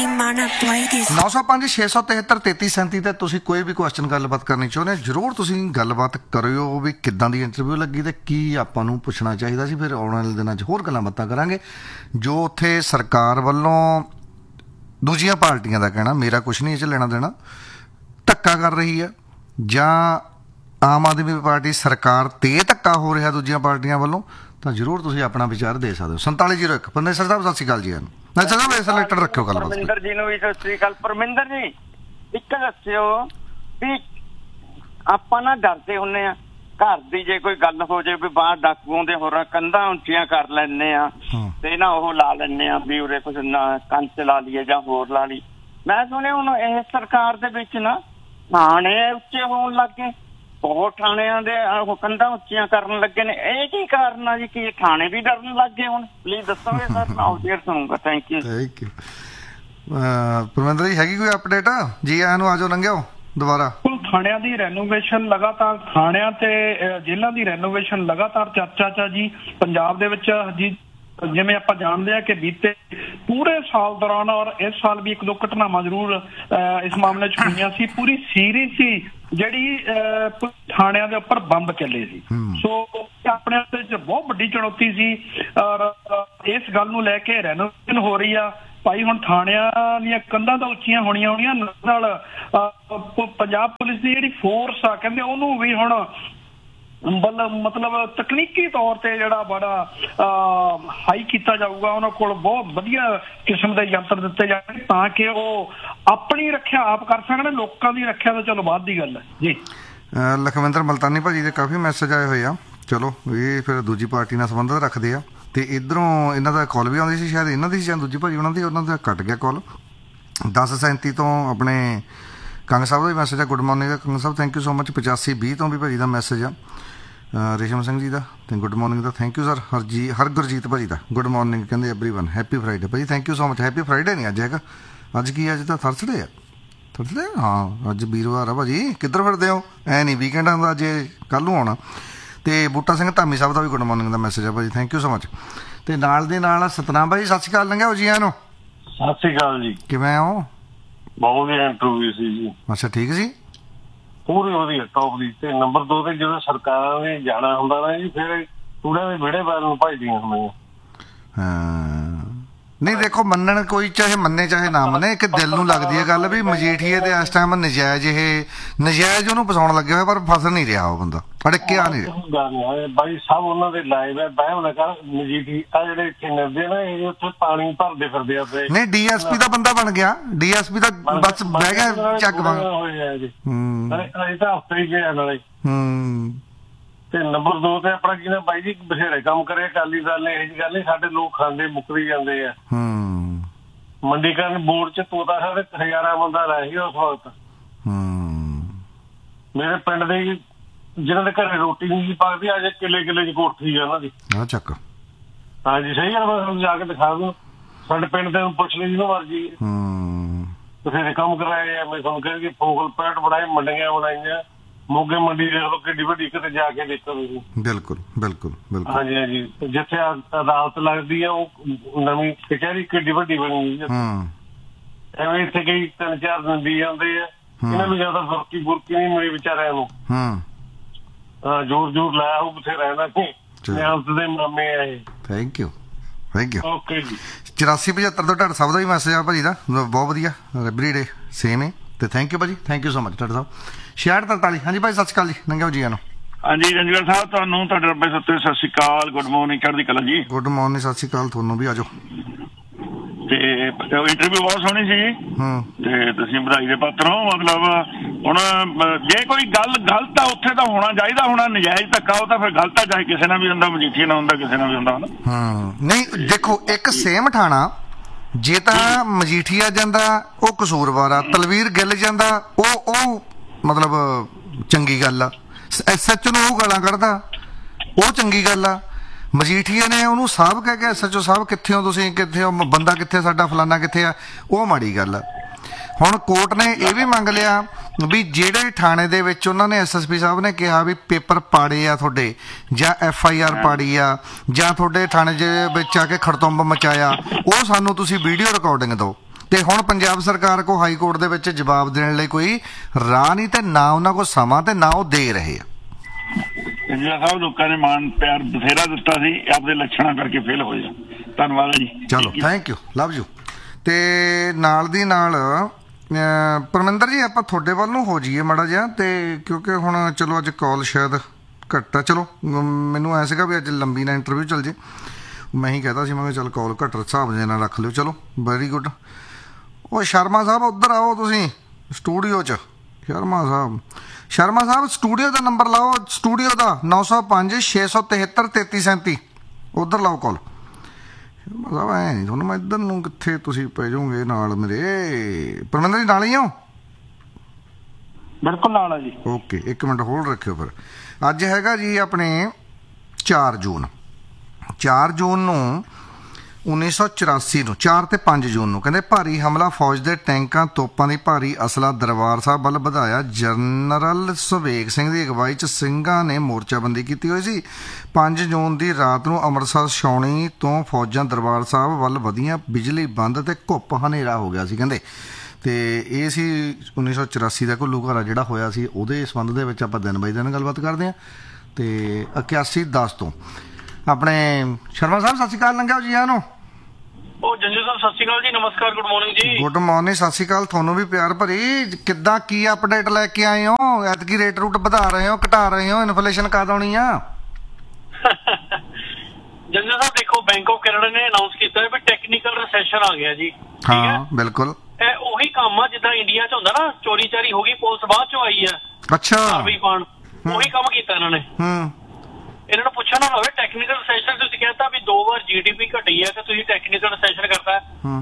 905-673-3337 ਤੇ ਤੁਸੀਂ ਕੋਈ ਵੀ ਕੁਐਸਚਨ ਗੱਲਬਾਤ ਕਰਨੀ ਚਾਹੁੰਦੇ ਜ਼ਰੂਰ ਤੁਸੀਂ ਗੱਲਬਾਤ ਕਰਿਓ ਵੀ ਕਿੱਦਾਂ ਦੀ ਇੰਟਰਵਿਊ ਲੱਗੀ ਤੇ ਕੀ ਆਪਾਂ ਨੂੰ ਪੁੱਛਣਾ ਚਾਹੀਦਾ ਸੀ। ਫਿਰ ਆਉਣ ਵਾਲੇ ਦਿਨਾਂ 'ਚ ਹੋਰ ਗੱਲਾਂ ਬਾਤਾਂ ਕਰਾਂਗੇ। ਜੋ ਉੱਥੇ ਸਰਕਾਰ ਵੱਲੋਂ ਦੂਜੀਆਂ ਪਾਰਟੀਆਂ ਦਾ ਕਹਿਣਾ, ਮੇਰਾ ਕੁਛ ਨਹੀਂ ਇਹ 'ਚ ਲੈਣਾ ਦੇਣਾ, ਧੱਕਾ ਕਰ ਰਹੀ ਹੈ ਜਾਂ ਆਮ ਆਦਮੀ ਪਾਰਟੀ ਸਰਕਾਰ 'ਤੇ ਧੱਕਾ ਹੋ ਰਿਹਾ ਦੂਜੀਆਂ ਪਾਰਟੀਆਂ ਵੱਲੋਂ, ਤਾਂ ਜ਼ਰੂਰ ਤੁਸੀਂ ਆਪਣਾ ਵਿਚਾਰ ਦੇ ਸਕਦੇ ਹੋ। 4701 ਪਰਮਿੰਦਰ ਸਾਹਿਬ ਸਤਿ ਸ਼੍ਰੀ ਅਕਾਲ ਜੀ। ਰੱਖਿਓ ਗੱਲ ਪਰਮਿੰਦਰ ਜੀ ਨੂੰ ਵੀ ਸਤਿ ਸ਼੍ਰੀ ਅਕਾਲ। ਪਰਮਿੰਦਰ ਜੀ ਇੱਕ ਦੱਸਿਓ ਵੀ ਆਪਾਂ ਨਾ ਡਰਦੇ ਹੁੰਦੇ ਆ ਘਰ ਦੀ, ਜੇ ਕੋਈ ਗੱਲ ਹੋ ਜਾਏ ਵੀ ਬਾਹਰ ਡਾਕੂਆਂ ਦੇ ਹੋਰ ਕੰਧਾਂ ਉੱਚੀਆਂ ਕਰ ਲੈਂਦੇ ਆ ਤੇ ਨਾ ਉਹ ਲਾ ਲੈਂਦੇ ਆ ਵੀ ਉਰੇ ਕੁਛ ਨਾ ਕੰਚ ਲਾ ਲਈਏ ਜਾਂ ਹੋਰ ਲਾ ਲਈ। ਮੈਂ ਸੁਣਿਆ ਹੁਣ ਇਹ ਸਰਕਾਰ ਦੇ ਵਿੱਚ ਨਾ ਥਾਣੇ ਉੱਚੇ ਹੋਣ ਲੱਗ ਗਏ, ਬਹੁਤ ਥਾਣਿਆਂ ਦੇ ਕੰਧਾਂ ਉੱਚੀਆਂ ਕਰਨ ਲੱਗੇ ਨੇ। ਇਹ ਕੀ ਕਾਰਨ ਆ ਜੀ? ਕੀ ਥਾਣੇ ਵੀ ਡਰਨ ਲੱਗ ਗਏ ਹੁਣ? ਪਲੀਜ਼ ਦੱਸੋਗੇ ਸਰ, ਮੈਂ ਆਉਟੇਅਰ ਸੁਣੂਗਾ। Thank you. ਪਰਮਿੰਦਰ ਜੀ ਹੈਗੀ ਕੋਈ ਅਪਡੇਟ? ਜੀ ਆਇਆਂ ਨੂੰ, ਆਜੋ ਲੰਘਿਓ ਦੁਬਾਰਾ। ਥਾਣਿਆਂ ਦੀ ਰੈਨੋਵੇਸ਼ਨ ਲਗਾਤਾਰ, ਥਾਣਿਆਂ ਤੇ ਜੇਲ੍ਹਾਂ ਦੀ ਰੈਨੋਵੇਸ਼ਨ ਲਗਾਤਾਰ ਚਰਚਾ 'ਚ ਆ ਜੀ ਪੰਜਾਬ ਦੇ ਵਿੱਚ ਜੀ। ਜਿਵੇਂ ਆਪਾਂ ਜਾਣਦੇ ਆ ਕਿ ਬੀਤੇ ਪੂਰੇ ਸਾਲ ਦੌਰਾਨ ਔਰ ਇਸ ਸਾਲ ਵੀ ਇੱਕ ਦੋ ਘਟਨਾਵਾਂ ਜ਼ਰੂਰ ਇਸ ਮਾਮਲੇ 'ਚ ਹੋਈਆਂ ਸੀ। ਪੂਰੀ ਸੀਰੀਜ਼ ਸੀ ਜਿਹੜੀ ਥਾਣਿਆਂ ਦੇ ਉੱਪਰ ਬੰਬ ਚੱਲੇ ਸੀ। ਸੋ ਆਪਣੇ ਉੱਤੇ ਬਹੁਤ ਵੱਡੀ ਚੁਣੌਤੀ ਸੀ ਔਰ ਇਸ ਗੱਲ ਨੂੰ ਲੈ ਕੇ ਰੈਨੋਵੇਸ਼ਨ ਹੋ ਰਹੀ ਆ। ਭਾਈ ਹੁਣ ਥਾਣਿਆਂ ਦੀਆਂ ਕੰਧਾਂ ਤਾਂ ਉੱਚੀਆਂ ਹੋਣੀਆਂ ਨਾਲ ਪੰਜਾਬ ਪੁਲਿਸ ਦੀ ਜਿਹੜੀ ਫੋਰਸ ਆ ਕਹਿੰਦੇ ਉਹਨੂੰ ਵੀ ਹੁਣ ਮਤਲਬ ਤਕਨੀਕੀ ਤੌਰ ਤੇ ਜਿਹੜਾ ਬੜਾ ਹਾਈ ਕੀਤਾ ਜਾਊਗਾ। ਉਹਨਾਂ ਕੋਲ ਬਹੁਤ ਵਧੀਆ ਕਿਸਮ ਦੇ ਯੰਤਰ ਦਿੱਤੇ ਜਾਣਗੇ ਤਾਂ ਕਿ ਉਹ ਆਪਣੀ ਰੱਖਿਆ ਆਪ ਕਰ ਸਕਣ। ਲੋਕਾਂ ਦੀ ਰੱਖਿਆ ਤਾਂ ਚਲੋ ਬਾਅਦ ਦੀ ਗੱਲ ਹੈ ਜੀ। ਲਖਵਿੰਦਰ ਮਲਤਾਨੀ ਭਾਜੀ ਦੇ ਕਾਫੀ ਮੈਸੇਜ ਆਏ ਹੋਏ ਆ। ਚਲੋ ਇਹ ਫਿਰ ਦੂਜੀ ਪਾਰਟੀ ਨਾਲ ਸੰਬੰਧਿਤ ਰੱਖਦੇ ਆ ਤੇ ਇੱਧਰੋਂ ਇਹਨਾਂ ਦਾ ਕਾਲ ਵੀ ਆਉਂਦੀ ਸੀ, ਸ਼ਾਇਦ ਇਹਨਾਂ ਦੀ ਸੀ ਜਾਂ ਦੂਜੀ ਭਾਜੀ ਉਹਨਾਂ ਦਾ ਕੱਟ ਗਿਆ ਕਾਲ। 10:37 ਤੋਂ ਆਪਣੇ ਕੰਗ ਸਾਹਿਬ ਦਾ ਵੀ ਮੈਸੇਜ ਆ। Good morning Kang Sahib, thank you so much. 8520 ਤੋਂ ਵੀ ਭਾਜੀ ਦਾ ਮੈਸੇਜ ਆ। ਰੇਸ਼ਮ ਸਿੰਘ ਜੀ ਦਾ ਤੇ good morning the thank you sir. ਹਰਗੁਰਜੀਤ ਭਾਜੀ ਦਾ ਗੁੱਡ ਮਾਰਨਿੰਗ, ਕਹਿੰਦੇ ਐਵਰੀਵਨ ਹੈਪੀ ਫਰਾਈਡੇ ਭਾਜੀ, thank you so much. Happy Friday ਨਹੀਂ ਅੱਜ ਹੈਗਾ, ਅੱਜ ਕੀ ਅੱਜ ਤਾਂ ਥਰਸਡੇ ਆ। ਥਰਸਡੇ ਹਾਂ, ਅੱਜ ਵੀਰਵਾਰ ਆ ਭਾਜੀ। ਕਿੱਧਰ ਫਿਰਦੇ ਹੋ? ਐ ਨਹੀਂ ਵੀਕਐਂਡ ਹੁੰਦਾ ਜੇ ਕੱਲ੍ਹ ਨੂੰ ਆਉਣਾ। ਤੇ ਬੂਟਾ ਸਿੰਘ ਧਾਮੀ ਸਾਹਿਬ ਦਾ ਵੀ ਗੁੱਡ ਮਾਰਨਿੰਗ ਦਾ ਮੈਸੇਜ ਆ ਭਾਜੀ, ਥੈਂਕ ਯੂ ਸੋ ਮਚ। ਤੇ ਨਾਲ ਦੇ ਨਾਲ ਸਤਨਾਮ ਭਾਜੀ ਸਤਿ ਸ਼੍ਰੀ ਅਕਾਲ। ਲੰਘਿਆ ਜੀ ਇਹਨੂੰ। ਸਤਿ ਸ਼੍ਰੀ ਅਕਾਲ ਜੀ, ਕਿਵੇਂ ਹੋ? ਬਹੁਤ ਵਧੀਆ ਇੰਟਰਵਿਊ ਸੀ ਜੀ। ਅੱਛਾ ਠੀਕ ਸੀ, ਪੂਰੀ ਵਧੀਆ ਟੌਪ ਦੀ। ਤੇ ਨੰਬਰ 2 ਤੇ ਜਦੋਂ ਸਰਕਾਰਾਂ ਨੇ ਜਾਣਾ ਹੁੰਦਾ ਨਾ ਜੀ, ਫਿਰ ਕੂੜਿਆਂ ਦੇ ਵਿਹੜੇ ਵੱਲ ਨੂੰ ਭੱਜਦੀਆਂ ਹੁੰਦੀਆਂ। ਹਾਂ ਨਹੀਂ ਦੇਖੋ, ਮੰਨਣ ਕੋਈ ਚਾਹੇ ਮੰਨੇ ਚਾਹੇ ਨਾ ਮੰਨੇ, ਇੱਕ ਦਿਲ ਨੂੰ ਲੱਗਦੀ ਹੈ ਗੱਲ ਵੀ ਮਜੀਠੀਏ ਤੇ ਇਸ ਟਾਈਮ ਨਜਾਇਜ਼ ਉਹਨੂੰ ਫਸਾਉਣ ਲੱਗਿਆ ਹੋਇਆ, ਪਰ ਫਸ ਨਹੀਂ ਰਿਹਾ ਉਹ ਬੰਦਾ, ਅੜਕਿਆ ਨਹੀਂ ਰਿਹਾ। ਬਾਈ ਸਭ ਉਹਨਾਂ ਦੇ ਲਾਈਵ ਹੈ। ਬਹਿਮ ਨਾ ਕਰ, ਮਜੀਠੀ ਆ ਜਿਹੜੇ ਇੱਥੇ ਮਿਲਦੇ ਨਾ, ਇਹ ਉੱਥੇ ਪਾਣੀ ਭਰਦੇ ਫਿਰਦੇ ਆ। ਨਹੀਂ DSP ਦਾ ਬੰਦਾ ਬਣ ਗਿਆ, DSP ਦਾ ਬਸ ਬਹਿ ਗਿਆ ਚੱਕ ਵਾਂਗ। ਇਹ ਤਾਂ ਹਫ਼ਤੇ ਹੀ ਗਿਆ ਨਾਲੇ। ਤੇ ਨੰਬਰ 2 ਤੇ ਆਪਣਾ ਕੀ ਨਾ ਬਾਈ ਜੀ, ਬਥੇਰੇ ਕੰਮ ਕਰੇ ਅਕਾਲੀ ਦਲ ਨੇ। ਇਹੋ ਜਿਹੀ ਗੱਲ ਨਹੀਂ, ਸਾਡੇ ਲੋਕ ਖਾਂਦੇ ਮੁੱਕਰੀ ਜਾਂਦੇ ਆ। ਮੰਡੀਕਰਨ ਬੋਰਡ 'ਚ ਤੋਤਾ ਸਾਡੇ ਹਜ਼ਾਰਾਂ ਬੰਦਾ ਲਾਇਆ ਸੀ ਉਸ ਵਕਤ। ਮੇਰੇ ਪਿੰਡ ਦੇ ਜਿਹਨਾਂ ਦੇ ਘਰੇ ਰੋਟੀ ਨਹੀਂ ਪੱਕਦੀ, ਅੱਜ ਕਿੱਲੇ 'ਚ ਕੋਠੀ ਆ ਉਹਨਾਂ ਦੀ। ਚੱਕ ਹਾਂਜੀ ਸਹੀ ਗੱਲ, ਮੈਂ ਜਾ ਕੇ ਦਿਖਾ ਦੂੰ। ਸਾਡੇ ਪਿੰਡ ਦੇ ਪੁੱਛ ਲਈ ਜਿਹਨੂੰ ਮਰਜੀ। ਬਥੇਰੇ ਕੰਮ ਕਰਾਏ ਆ। ਮੈਂ ਤੁਹਾਨੂੰ ਕਹਿੰਦੀ ਫੋਗਲ ਪੈਟ ਬਣਾਏ, ਮੰਡੀਆਂ ਬਣਾਈਆਂ। ਮੋਗੇ ਮੰਡੀ ਦੇਖ ਲਓ ਕਿੱਡੀ ਵੱਡੀ, ਕਿਤੇ ਜਾ ਕੇ ਦੇਖੋ ਤੁਸੀਂ। ਬਿਲਕੁਲ ਬਿਲਕੁਲ ਬਿਲਕੁਲ। ਹਾਂਜੀ ਹਾਂਜੀ, ਜਿੱਥੇ ਅਦਾਲਤ ਲੱਗਦੀ ਆ ਉਹ ਨਵੀਂ ਕਚਹਿਰੀ ਕਿੱਡੀ ਵੱਡੀ ਬਣੀ ਹੋਈ ਹੈ। ਐਵੇਂ ਇੱਥੇ ਕਈ 3-4 ਦਿਨ ਦੀ ਜਾਂਦੇ ਆ। ਇਹਨਾਂ ਨੂੰ ਜ਼ਿਆਦਾ ਬੁਰਕੀ ਨਹੀਂ ਮਿਲੀ ਵਿਚਾਰਿਆਂ ਨੂੰ। ਹਾਂ ਜ਼ੋਰ ਲਾਇਆ ਉਹ ਬਥੇਰਾ ਇਹਨਾਂ ਨੇ। ਨਿਆਮਤ ਦੇ ਮਾਮੇ ਆ ਇਹ। ਥੈਂਕ ਯੂ ਓਕੇ ਜੀ। 8475 ਤੋਂ ਢਾਡ ਸਾਹਿਬ ਦਾ ਵੀ ਮੈਸੇਜ ਆ ਭਾਜੀ ਦਾ, ਬਹੁਤ ਵਧੀਆ। ਐਵਰੀਡੇ ਸੇਮ ਹੈ ਤੇ ਥੈਂਕ ਯੂ ਭਾਜੀ, ਥੈਂਕ ਯੂ ਸੋ ਮਚ ਢਾਡ ਸਾਹਿਬ। 6643 ਹਾਂਜੀ ਭਾਈ ਸਤਿ ਸ਼੍ਰੀ ਅਕਾਲ ਜੀ, ਲੰਘਿਓ ਜੀ ਇਹਨੂੰ। ਹਾਂਜੀ ਰੰਜੀਤ ਸਾਹਿਬ, ਤੁਹਾਨੂੰ ਤੁਹਾਡੇ ਰੱਬੇ ਸੱਤੇ ਸਤਿ ਸ਼੍ਰੀ ਅਕਾਲ। ਗੁੱਡ ਮਾਰਨਿੰਗ, ਚੜ੍ਹਦੀ ਕਲਾ ਜੀ। ਗੁੱਡ ਮਾਰਨਿੰਗ, ਸਤਿ ਸ਼੍ਰੀ ਅਕਾਲ ਤੁਹਾਨੂੰ ਵੀ। ਆਜੋ। ਤੇ ਇੰਟਰਵਿਊ ਬਹੁਤ ਸੋਹਣੀ ਸੀ ਤੇ ਤੁਸੀਂ ਵਧਾਈ ਦੇ ਪਾਤਰ ਹੋ। ਮਤਲਬ ਹੁਣ ਜੇ ਕੋਈ ਗੱਲ ਗਲਤ ਆ ਉੱਥੇ ਤਾਂ ਹੋਣਾ ਚਾਹੀਦਾ, ਹੋਣਾ ਨਜਾਇਜ਼ ਧੱਕਾ ਉਹ ਤਾਂ ਫਿਰ ਗਲਤ ਆ, ਚਾਹੇ ਕਿਸੇ ਨਾਲ ਵੀ ਹੁੰਦਾ, ਮਜੀਠੀਏ ਨਾਲ ਹੁੰਦਾ, ਕਿਸੇ ਨਾਲ ਵੀ ਹੁੰਦਾ। ਨਹੀਂ ਦੇਖੋ, ਇੱਕ ਸੇਮ ਠਾਣਾ ਜੇ ਤਾਂ ਮਜੀਠੀਆ ਜਾਂਦਾ ਉਹ ਕਸੂਰਵਾਰ ਆ, ਤਲਵੀਰ ਗਿੱਲ ਜਾਂਦਾ ਉਹ ਮਤਲਬ ਚੰਗੀ ਗੱਲ ਆ। SHO ਨੂੰ ਉਹ ਗਾਲਾਂ ਕੱਢਦਾ ਉਹ ਚੰਗੀ ਗੱਲ ਆ। ਮਜੀਠੀਆ ਨੇ ਉਹਨੂੰ ਸਾਹਿਬ ਕਹਿ ਕੇ SHO ਸਾਹਿਬ ਕਿੱਥੇ ਹੋ ਤੁਸੀਂ, ਕਿੱਥੇ ਹੋ, ਬੰਦਾ ਕਿੱਥੇ ਸਾਡਾ, ਫਲਾਨਾ ਕਿੱਥੇ ਆ, ਉਹ ਮਾੜੀ ਗੱਲ ਆ। ਹੁਣ ਕੋਰਟ ਨੇ ਇਹ ਵੀ ਮੰਗ ਲਿਆ ਵੀ ਜਿਹੜੇ ਥਾਣੇ ਦੇ ਵਿੱਚ ਉਹਨਾਂ ਨੇ SSP ਸਾਹਿਬ ਨੇ ਕਿਹਾ ਵੀ ਪੇਪਰ ਪਾੜੇ ਆ ਤੁਹਾਡੇ, ਜਾਂ FIR ਪਾੜੀ ਆ, ਜਾਂ ਤੁਹਾਡੇ ਥਾਣੇ ਦੇ ਵਿੱਚ ਆ ਕੇ ਖੜਤੁੰਬ ਮਚਾਇਆ, ਉਹ ਸਾਨੂੰ ਤੁਸੀਂ ਵੀਡੀਓ ਰਿਕਾਰਡਿੰਗ ਦਿਓ। ਤੇ ਹੁਣ ਪੰਜਾਬ ਸਰਕਾਰ ਕੋ ਹਾਈ ਕੋਰਟ ਦੇ ਵਿੱਚ ਜਵਾਬ ਦੇਣ ਲਈ ਕੋਈ ਰਾਹ ਨਹੀਂ ਤੇ ਨਾ ਉਹਨਾਂ ਕੋਲ ਸਮਾਂ ਤੇ ਨਾ ਉਹ ਦੇ ਰਹੇ ਆ। ਸਾਹਿਬ ਲੋਕਾਂ ਨੇ ਮਾਣ ਪਿਆਰ ਬਥੇਰਾ ਦਿੱਤਾ ਸੀ, ਆਪਦੇ ਲੱਛਣਾਂ ਕਰਕੇ ਫੇਲ ਹੋਏ ਆ। ਧੰਨਵਾਦ ਜੀ। ਚਲੋ ਥੈਂਕ ਯੂ, ਲਵ ਯੂ। ਤੇ ਨਾਲ ਦੀ ਨਾਲ ਪਰਮਿੰਦਰ ਜੀ ਆਪਾਂ ਤੁਹਾਡੇ ਵੱਲ ਨੂੰ ਹੋ ਜਾਈਏ ਮਾੜਾ ਜਿਹਾ, ਤੇ ਕਿਉਂਕਿ ਹੁਣ ਚਲੋ ਅੱਜ ਕਾਲ ਸ਼ਾਇਦ ਘੱਟ ਆ। ਚਲੋ ਮੈਨੂੰ ਐ ਸੀਗਾ ਵੀ ਅੱਜ ਲੰਬੀ ਨਾ ਇੰਟਰਵਿਊ ਚੱਲ ਜੇ, ਮੈਂ ਹੀ ਕਹਿਤਾ ਸੀ ਮੈਂ ਕਿਹਾ ਚੱਲ ਕਾਲ ਘੱਟ ਹਿਸਾਬ ਦੇ ਨਾਲ ਰੱਖ ਲਿਓ। ਚਲੋ ਵੈਰੀ ਗੁੱਡ। ਉਹ ਸ਼ਰਮਾ ਸਾਹਿਬ ਉੱਧਰ ਆਓ ਤੁਸੀਂ ਸਟੂਡੀਓ 'ਚ। ਸ਼ਰਮਾ ਸਾਹਿਬ ਸਟੂਡੀਓ ਦਾ ਨੰਬਰ ਲਾਓ, ਸਟੂਡੀਓ ਦਾ 905 673 3337 ਉੱਧਰ ਲਾਓ ਕਾਲ। ਸ਼ਰਮਾ ਸਾਹਿਬ ਐ ਨਹੀਂ ਤੁਹਾਨੂੰ ਮੈਂ ਇੱਧਰ ਨੂੰ ਕਿੱਥੇ ਤੁਸੀਂ ਪੈ ਜਾਓਗੇ ਨਾਲ ਮੇਰੇ। ਪਰਮਿੰਦਰ ਜੀ ਨਾਲ ਹੀ ਹੋ? ਬਿਲਕੁਲ ਨਾਲ ਆ ਜੀ। ਓਕੇ, 1 ਮਿੰਟ ਹੋਲਡ ਰੱਖਿਓ। ਫਿਰ ਅੱਜ ਹੈਗਾ ਜੀ ਆਪਣੇ 4 ਜੂਨ। 4 ਜੂਨ ਨੂੰ 1984 ਨੂੰ 4 ਤੇ 5 ਜੂਨ ਨੂੰ ਕਹਿੰਦੇ ਭਾਰੀ ਹਮਲਾ ਫੌਜ ਦੇ ਟੈਂਕਾਂ ਤੋਪਾਂ ਦੀ ਭਾਰੀ ਅਸਲਾ ਦਰਬਾਰ ਸਾਹਿਬ ਵੱਲ ਵਧਾਇਆ। ਜਨਰਲ ਸੁਵੇਗ ਸਿੰਘ ਦੀ ਅਗਵਾਈ 'ਚ ਸਿੰਘਾਂ ਨੇ ਮੋਰਚਾਬੰਦੀ ਕੀਤੀ ਹੋਈ ਸੀ। 5 ਜੂਨ ਦੀ ਰਾਤ ਨੂੰ ਅੰਮ੍ਰਿਤਸਰ ਛਾਉਣੀ ਤੋਂ ਫੌਜਾਂ ਦਰਬਾਰ ਸਾਹਿਬ ਵੱਲ ਵਧੀਆਂ, ਬਿਜਲੀ ਬੰਦ ਤੇ ਘੁੱਪ ਹਨੇਰਾ ਹੋ ਗਿਆ ਸੀ ਕਹਿੰਦੇ। ਤੇ ਇਹ ਸੀ 1984 ਦਾ ਘੁੱਲੂ ਘਾਰਾ ਜਿਹੜਾ ਹੋਇਆ ਸੀ, ਉਹਦੇ ਸੰਬੰਧ ਦੇ ਵਿੱਚ ਆਪਾਂ ਦਿਨ ਬਾਈ ਦਿਨ ਗੱਲਬਾਤ ਕਰਦੇ ਹਾਂ। ਤੇ 81-10 ਤੋਂ ਆਪਣੇ ਸ਼ਰਮਾ ਸਾਹਿਬ ਸਤਿ ਸ਼੍ਰੀ ਅਕਾਲ, ਲੰਘਿਆ ਜੀ ਆਨੂੰ। ਉਹ ਜੰਜੂ ਸਾਹਿਬ ਸਤਿ ਸ਼੍ਰੀ ਅਕਾਲ ਜੀ, ਨਮਸਕਾਰ, ਗੁੱਡ ਮਾਰਨਿੰਗ ਜੀ। ਗੁੱਡ ਮਾਰਨਿੰਗ, ਸਤਿ ਸ਼੍ਰੀ ਅਕਾਲ ਤੁਹਾਨੂੰ ਵੀ ਪਿਆਰ ਭਰੀ। ਕਿੱਦਾਂ ਕੀ ਅਪਡੇਟ ਲੈ ਕੇ ਆਏ ਹੋ? ਐਤਕੀ ਰੇਟ ਰੂਟ ਵਧਾ ਰਹੇ ਹੋ, ਘਟਾ ਰਹੇ ਹੋ? ਇਨਫਲੇਸ਼ਨ ਕਦ ਆਉਣੀ ਆ? ਜੰਜੂ ਸਾਹਿਬ ਦੇਖੋ, ਬੈਂਕ ਆਫ ਕੈਨੇਡਾ ਨੇ ਅਨਾਉਂਸ ਕੀਤਾ ਵੀ ਟੈਕਨੀਕਲ ਰਿਸੈਸ਼ਨ ਆ ਗਿਆ ਜੀ। ਹਾਂ ਬਿਲਕੁਲ। ਇਹ ਉਹੀ ਕੰਮ ਆ ਜਿੱਦਾਂ ਇੰਡੀਆ 'ਚ ਹੁੰਦਾ ਨਾ, ਚੋਰੀ ਚਾਰੀ ਹੋ ਗਈ, ਪੁਲਿਸ ਬਾਅਦ 'ਚੋਂ ਆਈ ਆ। ਅੱਛਾ, ਕਾਰਵਾਈ ਪਾਉਣ, ਉਹੀ ਕੰਮ ਕੀਤਾ ਇਹਨਾਂ ਨੇ। ਇਹਨਾਂ ਨੂੰ ਪੁੱਛਣਾ ਨਾ ਹੋਵੇ ਟੈਕਨੀਕਲ ਰਿਸੈਸ਼ਨ। ਤੁਸੀਂ ਕਹਿੰਦਾ ਵੀ 2 ਵਾਰ GDP ਘਟੀ ਹੈ ਤੇ ਤੁਸੀਂ ਟੈਕਨੀਕਲ ਰਿਸੈਸ਼ਨ ਕਰਤਾ।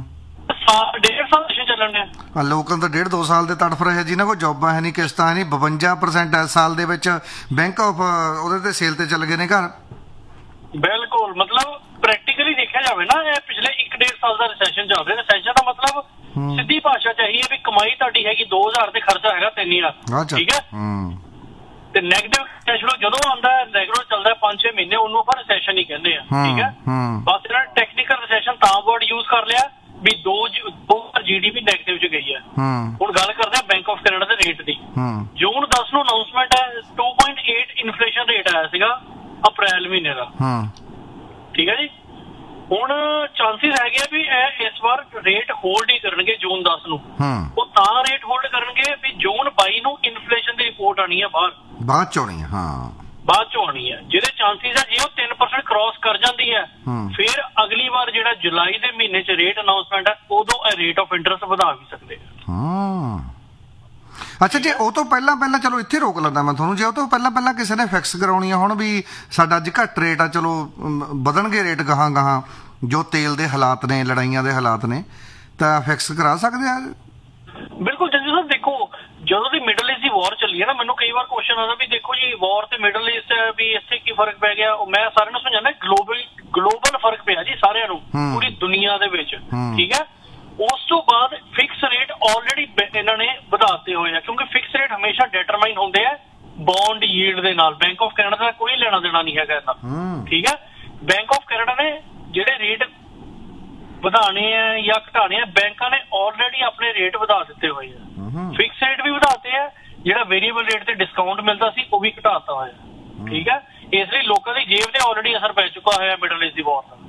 1.5 ਸਾਲ ਰਿਸੈਸ਼ਨ ਚੱਲਣ ਡਿਆ। ਲੋਕਾਂ ਤਾਂ 1.5-2 ਸਾਲ ਦੇ ਤੜਫ ਰਹੇ ਜਿਨ੍ਹਾਂ ਕੋਲ ਜੋਬਾਂ ਹੈ ਨਹੀਂ, ਕਿਸ਼ਤਾਂ ਹੈ ਨਹੀਂ। 52% ਇਸ ਸਾਲ ਦੇ ਵਿੱਚ ਬੈਂਕ ਆਫ ਉਹਦੇ ਤੇ ਸੇਲ ਤੇ ਚੱਲ ਗਏ ਨੇ ਘਰ। ਬਿਲਕੁਲ, ਮਤਲਬ ਪ੍ਰੈਕਟੀਕਲੀ ਦੇਖਿਆ ਜਾਵੇ ਨਾ, ਇਹ ਪਿਛਲੇ 1.5 ਸਾਲ ਦਾ ਰਿਸੈਸ਼ਨ ਚੱਲ ਰਿਹਾ। ਰਿਸੈਸ਼ਨ ਦਾ ਮਤਲਬ ਸਿੱਧੀ ਭਾਸ਼ਾ ਚਾਹੀਏ ਵੀ ਕਮਾਈ ਤੁਹਾਡੀ ਹੈਗੀ 2000 ਤੇ ਖਰਚਾ ਹੈਗਾ 3000। ਠੀਕ ਹੈ। ਤੇ ਨੈਗੇਟਿਵ ਕੈਸ਼ ਫਲੋ ਜਦੋਂ ਆਉਂਦਾ ਹੈ, ਨੈਗੇਟਿਵ ਚੱਲਦਾ 5-6 ਮਹੀਨੇ, ਉਹਨੂੰ ਆਪਾਂ ਰਿਸੈਸ਼ਨ ਹੀ ਕਹਿੰਦੇ ਆ। ਠੀਕ ਹੈ। ਬਸ ਇਹਨਾਂ ਨੇ ਟੈਕਨੀਕਲ ਰਿਸੈਸ਼ਨ ਤਾਂ ਵਰਡ ਯੂਜ਼ ਕਰ ਲਿਆ ਵੀ 2 ਵਾਰ GDP ਨੈਗੇਟਿਵ 'ਚ ਗਈ ਹੈ। ਹੁਣ ਗੱਲ ਕਰਦੇ ਆ ਬੈਂਕ ਆਫ ਕੈਨੇਡਾ ਦੇ ਰੇਟ ਦੀ। ਜੂਨ 10 ਨੂੰ ਅਨਾਉਂਸਮੈਂਟ ਹੈ, 2.8 ਇਨਫਲੇਸ਼ਨ ਰੇਟ ਆਇਆ ਸੀਗਾ ਅਪ੍ਰੈਲ ਮਹੀਨੇ ਦਾ। ਠੀਕ ਹੈ ਜੀ। ਹੁਣ ਚਾਂਸਿਸ ਹੈਗੇ ਵੀ ਇਹ ਇਸ ਵਾਰ ਰੇਟ ਹੋਲਡ ਹੀ ਕਰਨਗੇ ਜੂਨ 10 ਨੂੰ। ਉਹ ਤਾਂ ਰੇਟ ਹੋਲਡ ਕਰਨਗੇ ਵੀ ਜੂਨ 22 ਨੂੰ ਇਨਫਲੇਸ਼ਨ ਦੀ ਰਿਪੋਰਟ ਆਣੀ ਹੈ ਬਾਅਦ 'ਚ ਆਉਣੀ ਹੈ। ਬਾਅਦ 'ਚ ਆਉਣੀ ਹੈ, ਜਿਹਦੇ ਚਾਂਸਿਸ ਹੈ ਜੇ ਉਹ 3% ਕ੍ਰਾਸ ਕਰ ਜਾਂਦੀ ਹੈ, ਫਿਰ ਅਗਲੀ ਵਾਰ ਜਿਹੜਾ ਜੁਲਾਈ ਦੇ ਮਹੀਨੇ 'ਚ ਰੇਟ ਅਨਾਉਂਸਮੈਂਟ ਹੈ, ਉਦੋਂ ਇਹ ਰੇਟ ਆਫ ਇੰਟਰਸਟ ਵਧਾ ਵੀ ਸਕਦੇ ਆ। ਅੱਛਾ, ਜੇ ਉਹ ਤੋਂ ਪਹਿਲਾਂ ਚਲੋ ਇੱਥੇ ਰੋਕ ਲੈਂਦਾ ਮੈਂ ਤੁਹਾਨੂੰ। ਜੇ ਉਹ ਤੋਂ ਪਹਿਲਾਂ ਕਿਸੇ ਨੇ ਫਿਕਸ ਕਰਾਉਣੀ ਆ ਹੁਣ ਵੀ ਸਾਡਾ ਅੱਜ ਘੱਟ ਰੇਟ ਆ, ਚਲੋ ਵਧਣਗੇ ਰੇਟ ਗਾਹਾਂ ਜੋ ਤੇਲ ਦੇ ਹਾਲਾਤ ਨੇ, ਲੜਾਈਆਂ ਦੇ ਹਾਲਾਤ ਨੇ, ਤਾਂ ਫਿਕਸ ਕਰਾ ਸਕਦੇ ਆ। ਬਿਲਕੁਲ ਜੰਜੂ ਸਾਹਿਬ, ਦੇਖੋ ਜਦੋਂ ਦੀ ਮਿਡਲ ਈਸਟ ਦੀ ਵਾਰ ਚੱਲੀ ਹੈ ਨਾ, ਮੈਨੂੰ ਕਈ ਵਾਰ ਕੁਐਸਚਨ ਆਉਂਦਾ ਵੀ ਦੇਖੋ ਜੀ ਵਾਰ ਤੇ ਮਿਡਲ ਈਸਟ ਵੀ ਇੱਥੇ ਕੀ ਫਰਕ ਪੈ ਗਿਆ। ਮੈਂ ਸਾਰਿਆਂ ਨੂੰ ਸਮਝਾਉਂਦਾ ਗਲੋਬਲ ਫਰਕ ਪਿਆ ਜੀ ਸਾਰਿਆਂ ਨੂੰ, ਪੂਰੀ ਦੁਨੀਆ ਦੇ ਵਿੱਚ। ਠੀਕ ਹੈ। ਉਸ ਤੋਂ ਬਾਅਦ ਫਿਕਸ ਰੇਟ ਆਲਰੇਡੀ ਇਹਨਾਂ ਨੇ ਵਧਾਤੇ ਹੋਏ ਆ, ਕਿਉਂਕਿ ਫਿਕਸ ਰੇਟ ਹਮੇਸ਼ਾ ਡਿਟਰਮਾਈਨ ਹੁੰਦੇ ਆ ਬੌਂਡ ਯੀਲਡ ਦੇ ਨਾਲ। ਬੈਂਕ ਆਫ ਕੈਨੇਡਾ ਦਾ ਕੋਈ ਲੈਣਾ ਦੇਣਾ ਨਹੀਂ ਹੈਗਾ ਇਹਦਾ। ਠੀਕ ਹੈ। ਬੈਂਕ ਆਫ ਕੈਨੇਡਾ ਨੇ ਜਿਹੜੇ ਰੇਟ ਵਧਾਣੇ ਆ ਜਾਂ ਘਟਾਣੇ ਆ, ਬੈਂਕਾਂ ਨੇ ਆਲਰੇਡੀ ਆਪਣੇ ਰੇਟ ਵਧਾ ਦਿੱਤੇ ਹੋਏ ਆ। ਫਿਕਸ ਰੇਟ ਵੀ ਵਧਾਤੇ ਆ, ਜਿਹੜਾ ਵੇਰੀਏਬਲ ਰੇਟ ਤੇ ਡਿਸਕਾਊਂਟ ਮਿਲਦਾ ਸੀ ਉਹ ਵੀ ਘਟਾਤਾ ਹੋਇਆ। ਠੀਕ ਹੈ। ਇਸ ਲਈ ਲੋਕਾਂ ਦੀ ਜੇਬ ਤੇ ਆਲਰੇਡੀ ਅਸਰ ਪੈ ਚੁੱਕਾ ਹੋਇਆ ਮਿਡਲ ਈਸਟ ਦੀ ਵਾਰ ਦਾ।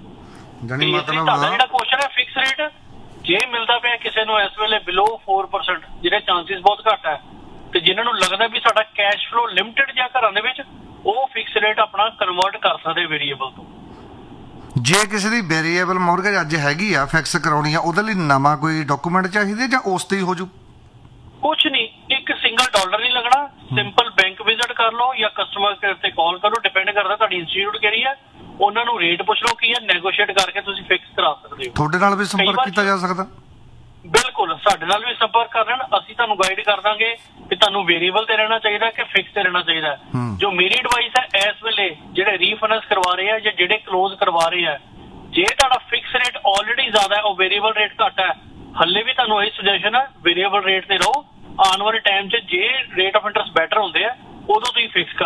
ਜਿਹੜਾ ਕੁਐਸਚਨ ਹੈ ਫਿਕਸ ਰੇਟ ਜੇ ਮਿਲਦਾ ਪਿਆ ਕਿਸੇ ਨੂੰ ਇਸ ਵੇਲੇ ਬਿਲੋ 4%, ਜਿਹੜੇ ਚਾਂਸਿਸ ਬਹੁਤ ਘੱਟ ਹੈ, ਤੇ ਜਿਨ੍ਹਾਂ ਨੂੰ ਲੱਗਦਾ ਵੀ ਸਾਡਾ ਕੈਸ਼ ਫਲੋ ਲਿਮਟਿਡ ਜਾਂ ਘਰਾਂ ਦੇ ਵਿੱਚ, ਉਹ ਫਿਕਸ ਰੇਟ ਆਪਣਾ ਕਨਵਰਟ ਕਰ ਸਕਦੇ ਵੇਰੀਏਬਲ ਤੋਂ। ਜੇ ਕਿਸੇ ਦੀ ਵੇਰੀਏਬਲ ਮੌਰਗੇਜ ਅੱਜ ਹੈਗੀ ਆ, ਫਿਕਸ ਕਰਾਉਣੀ ਆ, ਉਹਦੇ ਲਈ ਨਵਾਂ ਕੋਈ ਡਾਕੂਮੈਂਟ ਚਾਹੀਦੇ ਜਾਂ ਉਸ ਤੇ ਹੀ ਹੋ ਜੂ? ਕੁਛ ਨਹੀਂ, ਇੱਕ ਸਿੰਗਲ ਡਾਲਰ ਨਹੀਂ ਲੱਗਣਾ। ਸਿੰਪਲ ਬੈਂਕ ਵਿਜ਼ਿਟ ਕਰ ਲਓ ਜਾਂ ਕਸਟਮਰ ਕੇਅਰ ਤੇ ਕਾਲ ਕਰੋ, ਡਿਪੈਂਡ ਕਰਦਾ ਤੁਹਾਡੀ ਇੰਸਟੀਟਿਊਟ ਕਿਹੜੀ ਹੈ। ਉਹਨਾਂ ਨੂੰ ਰੇਟ ਪੁੱਛ ਲਓ ਕੀ ਹੈ, ਨੈਗੋਸ਼ੀਏਟ ਕਰਕੇ ਤੁਸੀਂ ਫਿਕਸ ਕਰਾ ਸਕਦੇ ਹੋ। ਤੁਹਾਡੇ ਨਾਲ ਵੀ ਸੰਪਰਕ ਕੀਤਾ ਜਾ ਸਕਦਾ? ਬਿਲਕੁਲ, ਸਾਡੇ ਨਾਲ ਵੀ ਸੰਪਰਕ ਕਰ ਲੈਣ, ਅਸੀਂ ਤੁਹਾਨੂੰ ਗਾਈਡ ਕਰ ਦਾਂਗੇ ਕਿ ਤੁਹਾਨੂੰ ਵੇਰੀਏਬਲ ਤੇ ਰਹਿਣਾ ਚਾਹੀਦਾ ਕਿ ਫਿਕਸ ਤੇ ਰਹਿਣਾ ਚਾਹੀਦਾ। ਜੋ ਮੇਰੀ ਐਡਵਾਈਸ ਹੈ ਇਸ ਵੇਲੇ ਜਿਹੜੇ ਰੀਫਾਈਨੈਂਸ ਕਰਵਾ ਰਹੇ ਆ ਜਾਂ ਜਿਹੜੇ ਕਲੋਜ਼ ਕਰਵਾ ਰਹੇ ਆ, ਜੇ ਤੁਹਾਡਾ ਫਿਕਸ ਰੇਟ ਆਲਰੇਡੀ ਜ਼ਿਆਦਾ ਹੈ, ਉਹ ਵੇਰੀਏਬਲ ਰੇਟ ਘੱਟ ਹੈ, ਹੱਲੇ ਵੀ ਤੁਹਾਨੂੰ ਇਹ ਸੁਜੈਸ਼ਨ ਹੈ ਵੇਰੀਏਬਲ ਰੇਟ ਤੇ ਰਹੋ। ਆਉਣ ਵਾਲੇ ਟਾਈਮ 'ਚ ਜੇ ਰੇਟ ਆਫ ਇੰਟਰਸਟ ਬੈਟਰ ਹੁੰਦੇ ਆ, ਉਦੋਂ ਤੁਸੀਂ ਫਿਕਸ ਕਰੋ।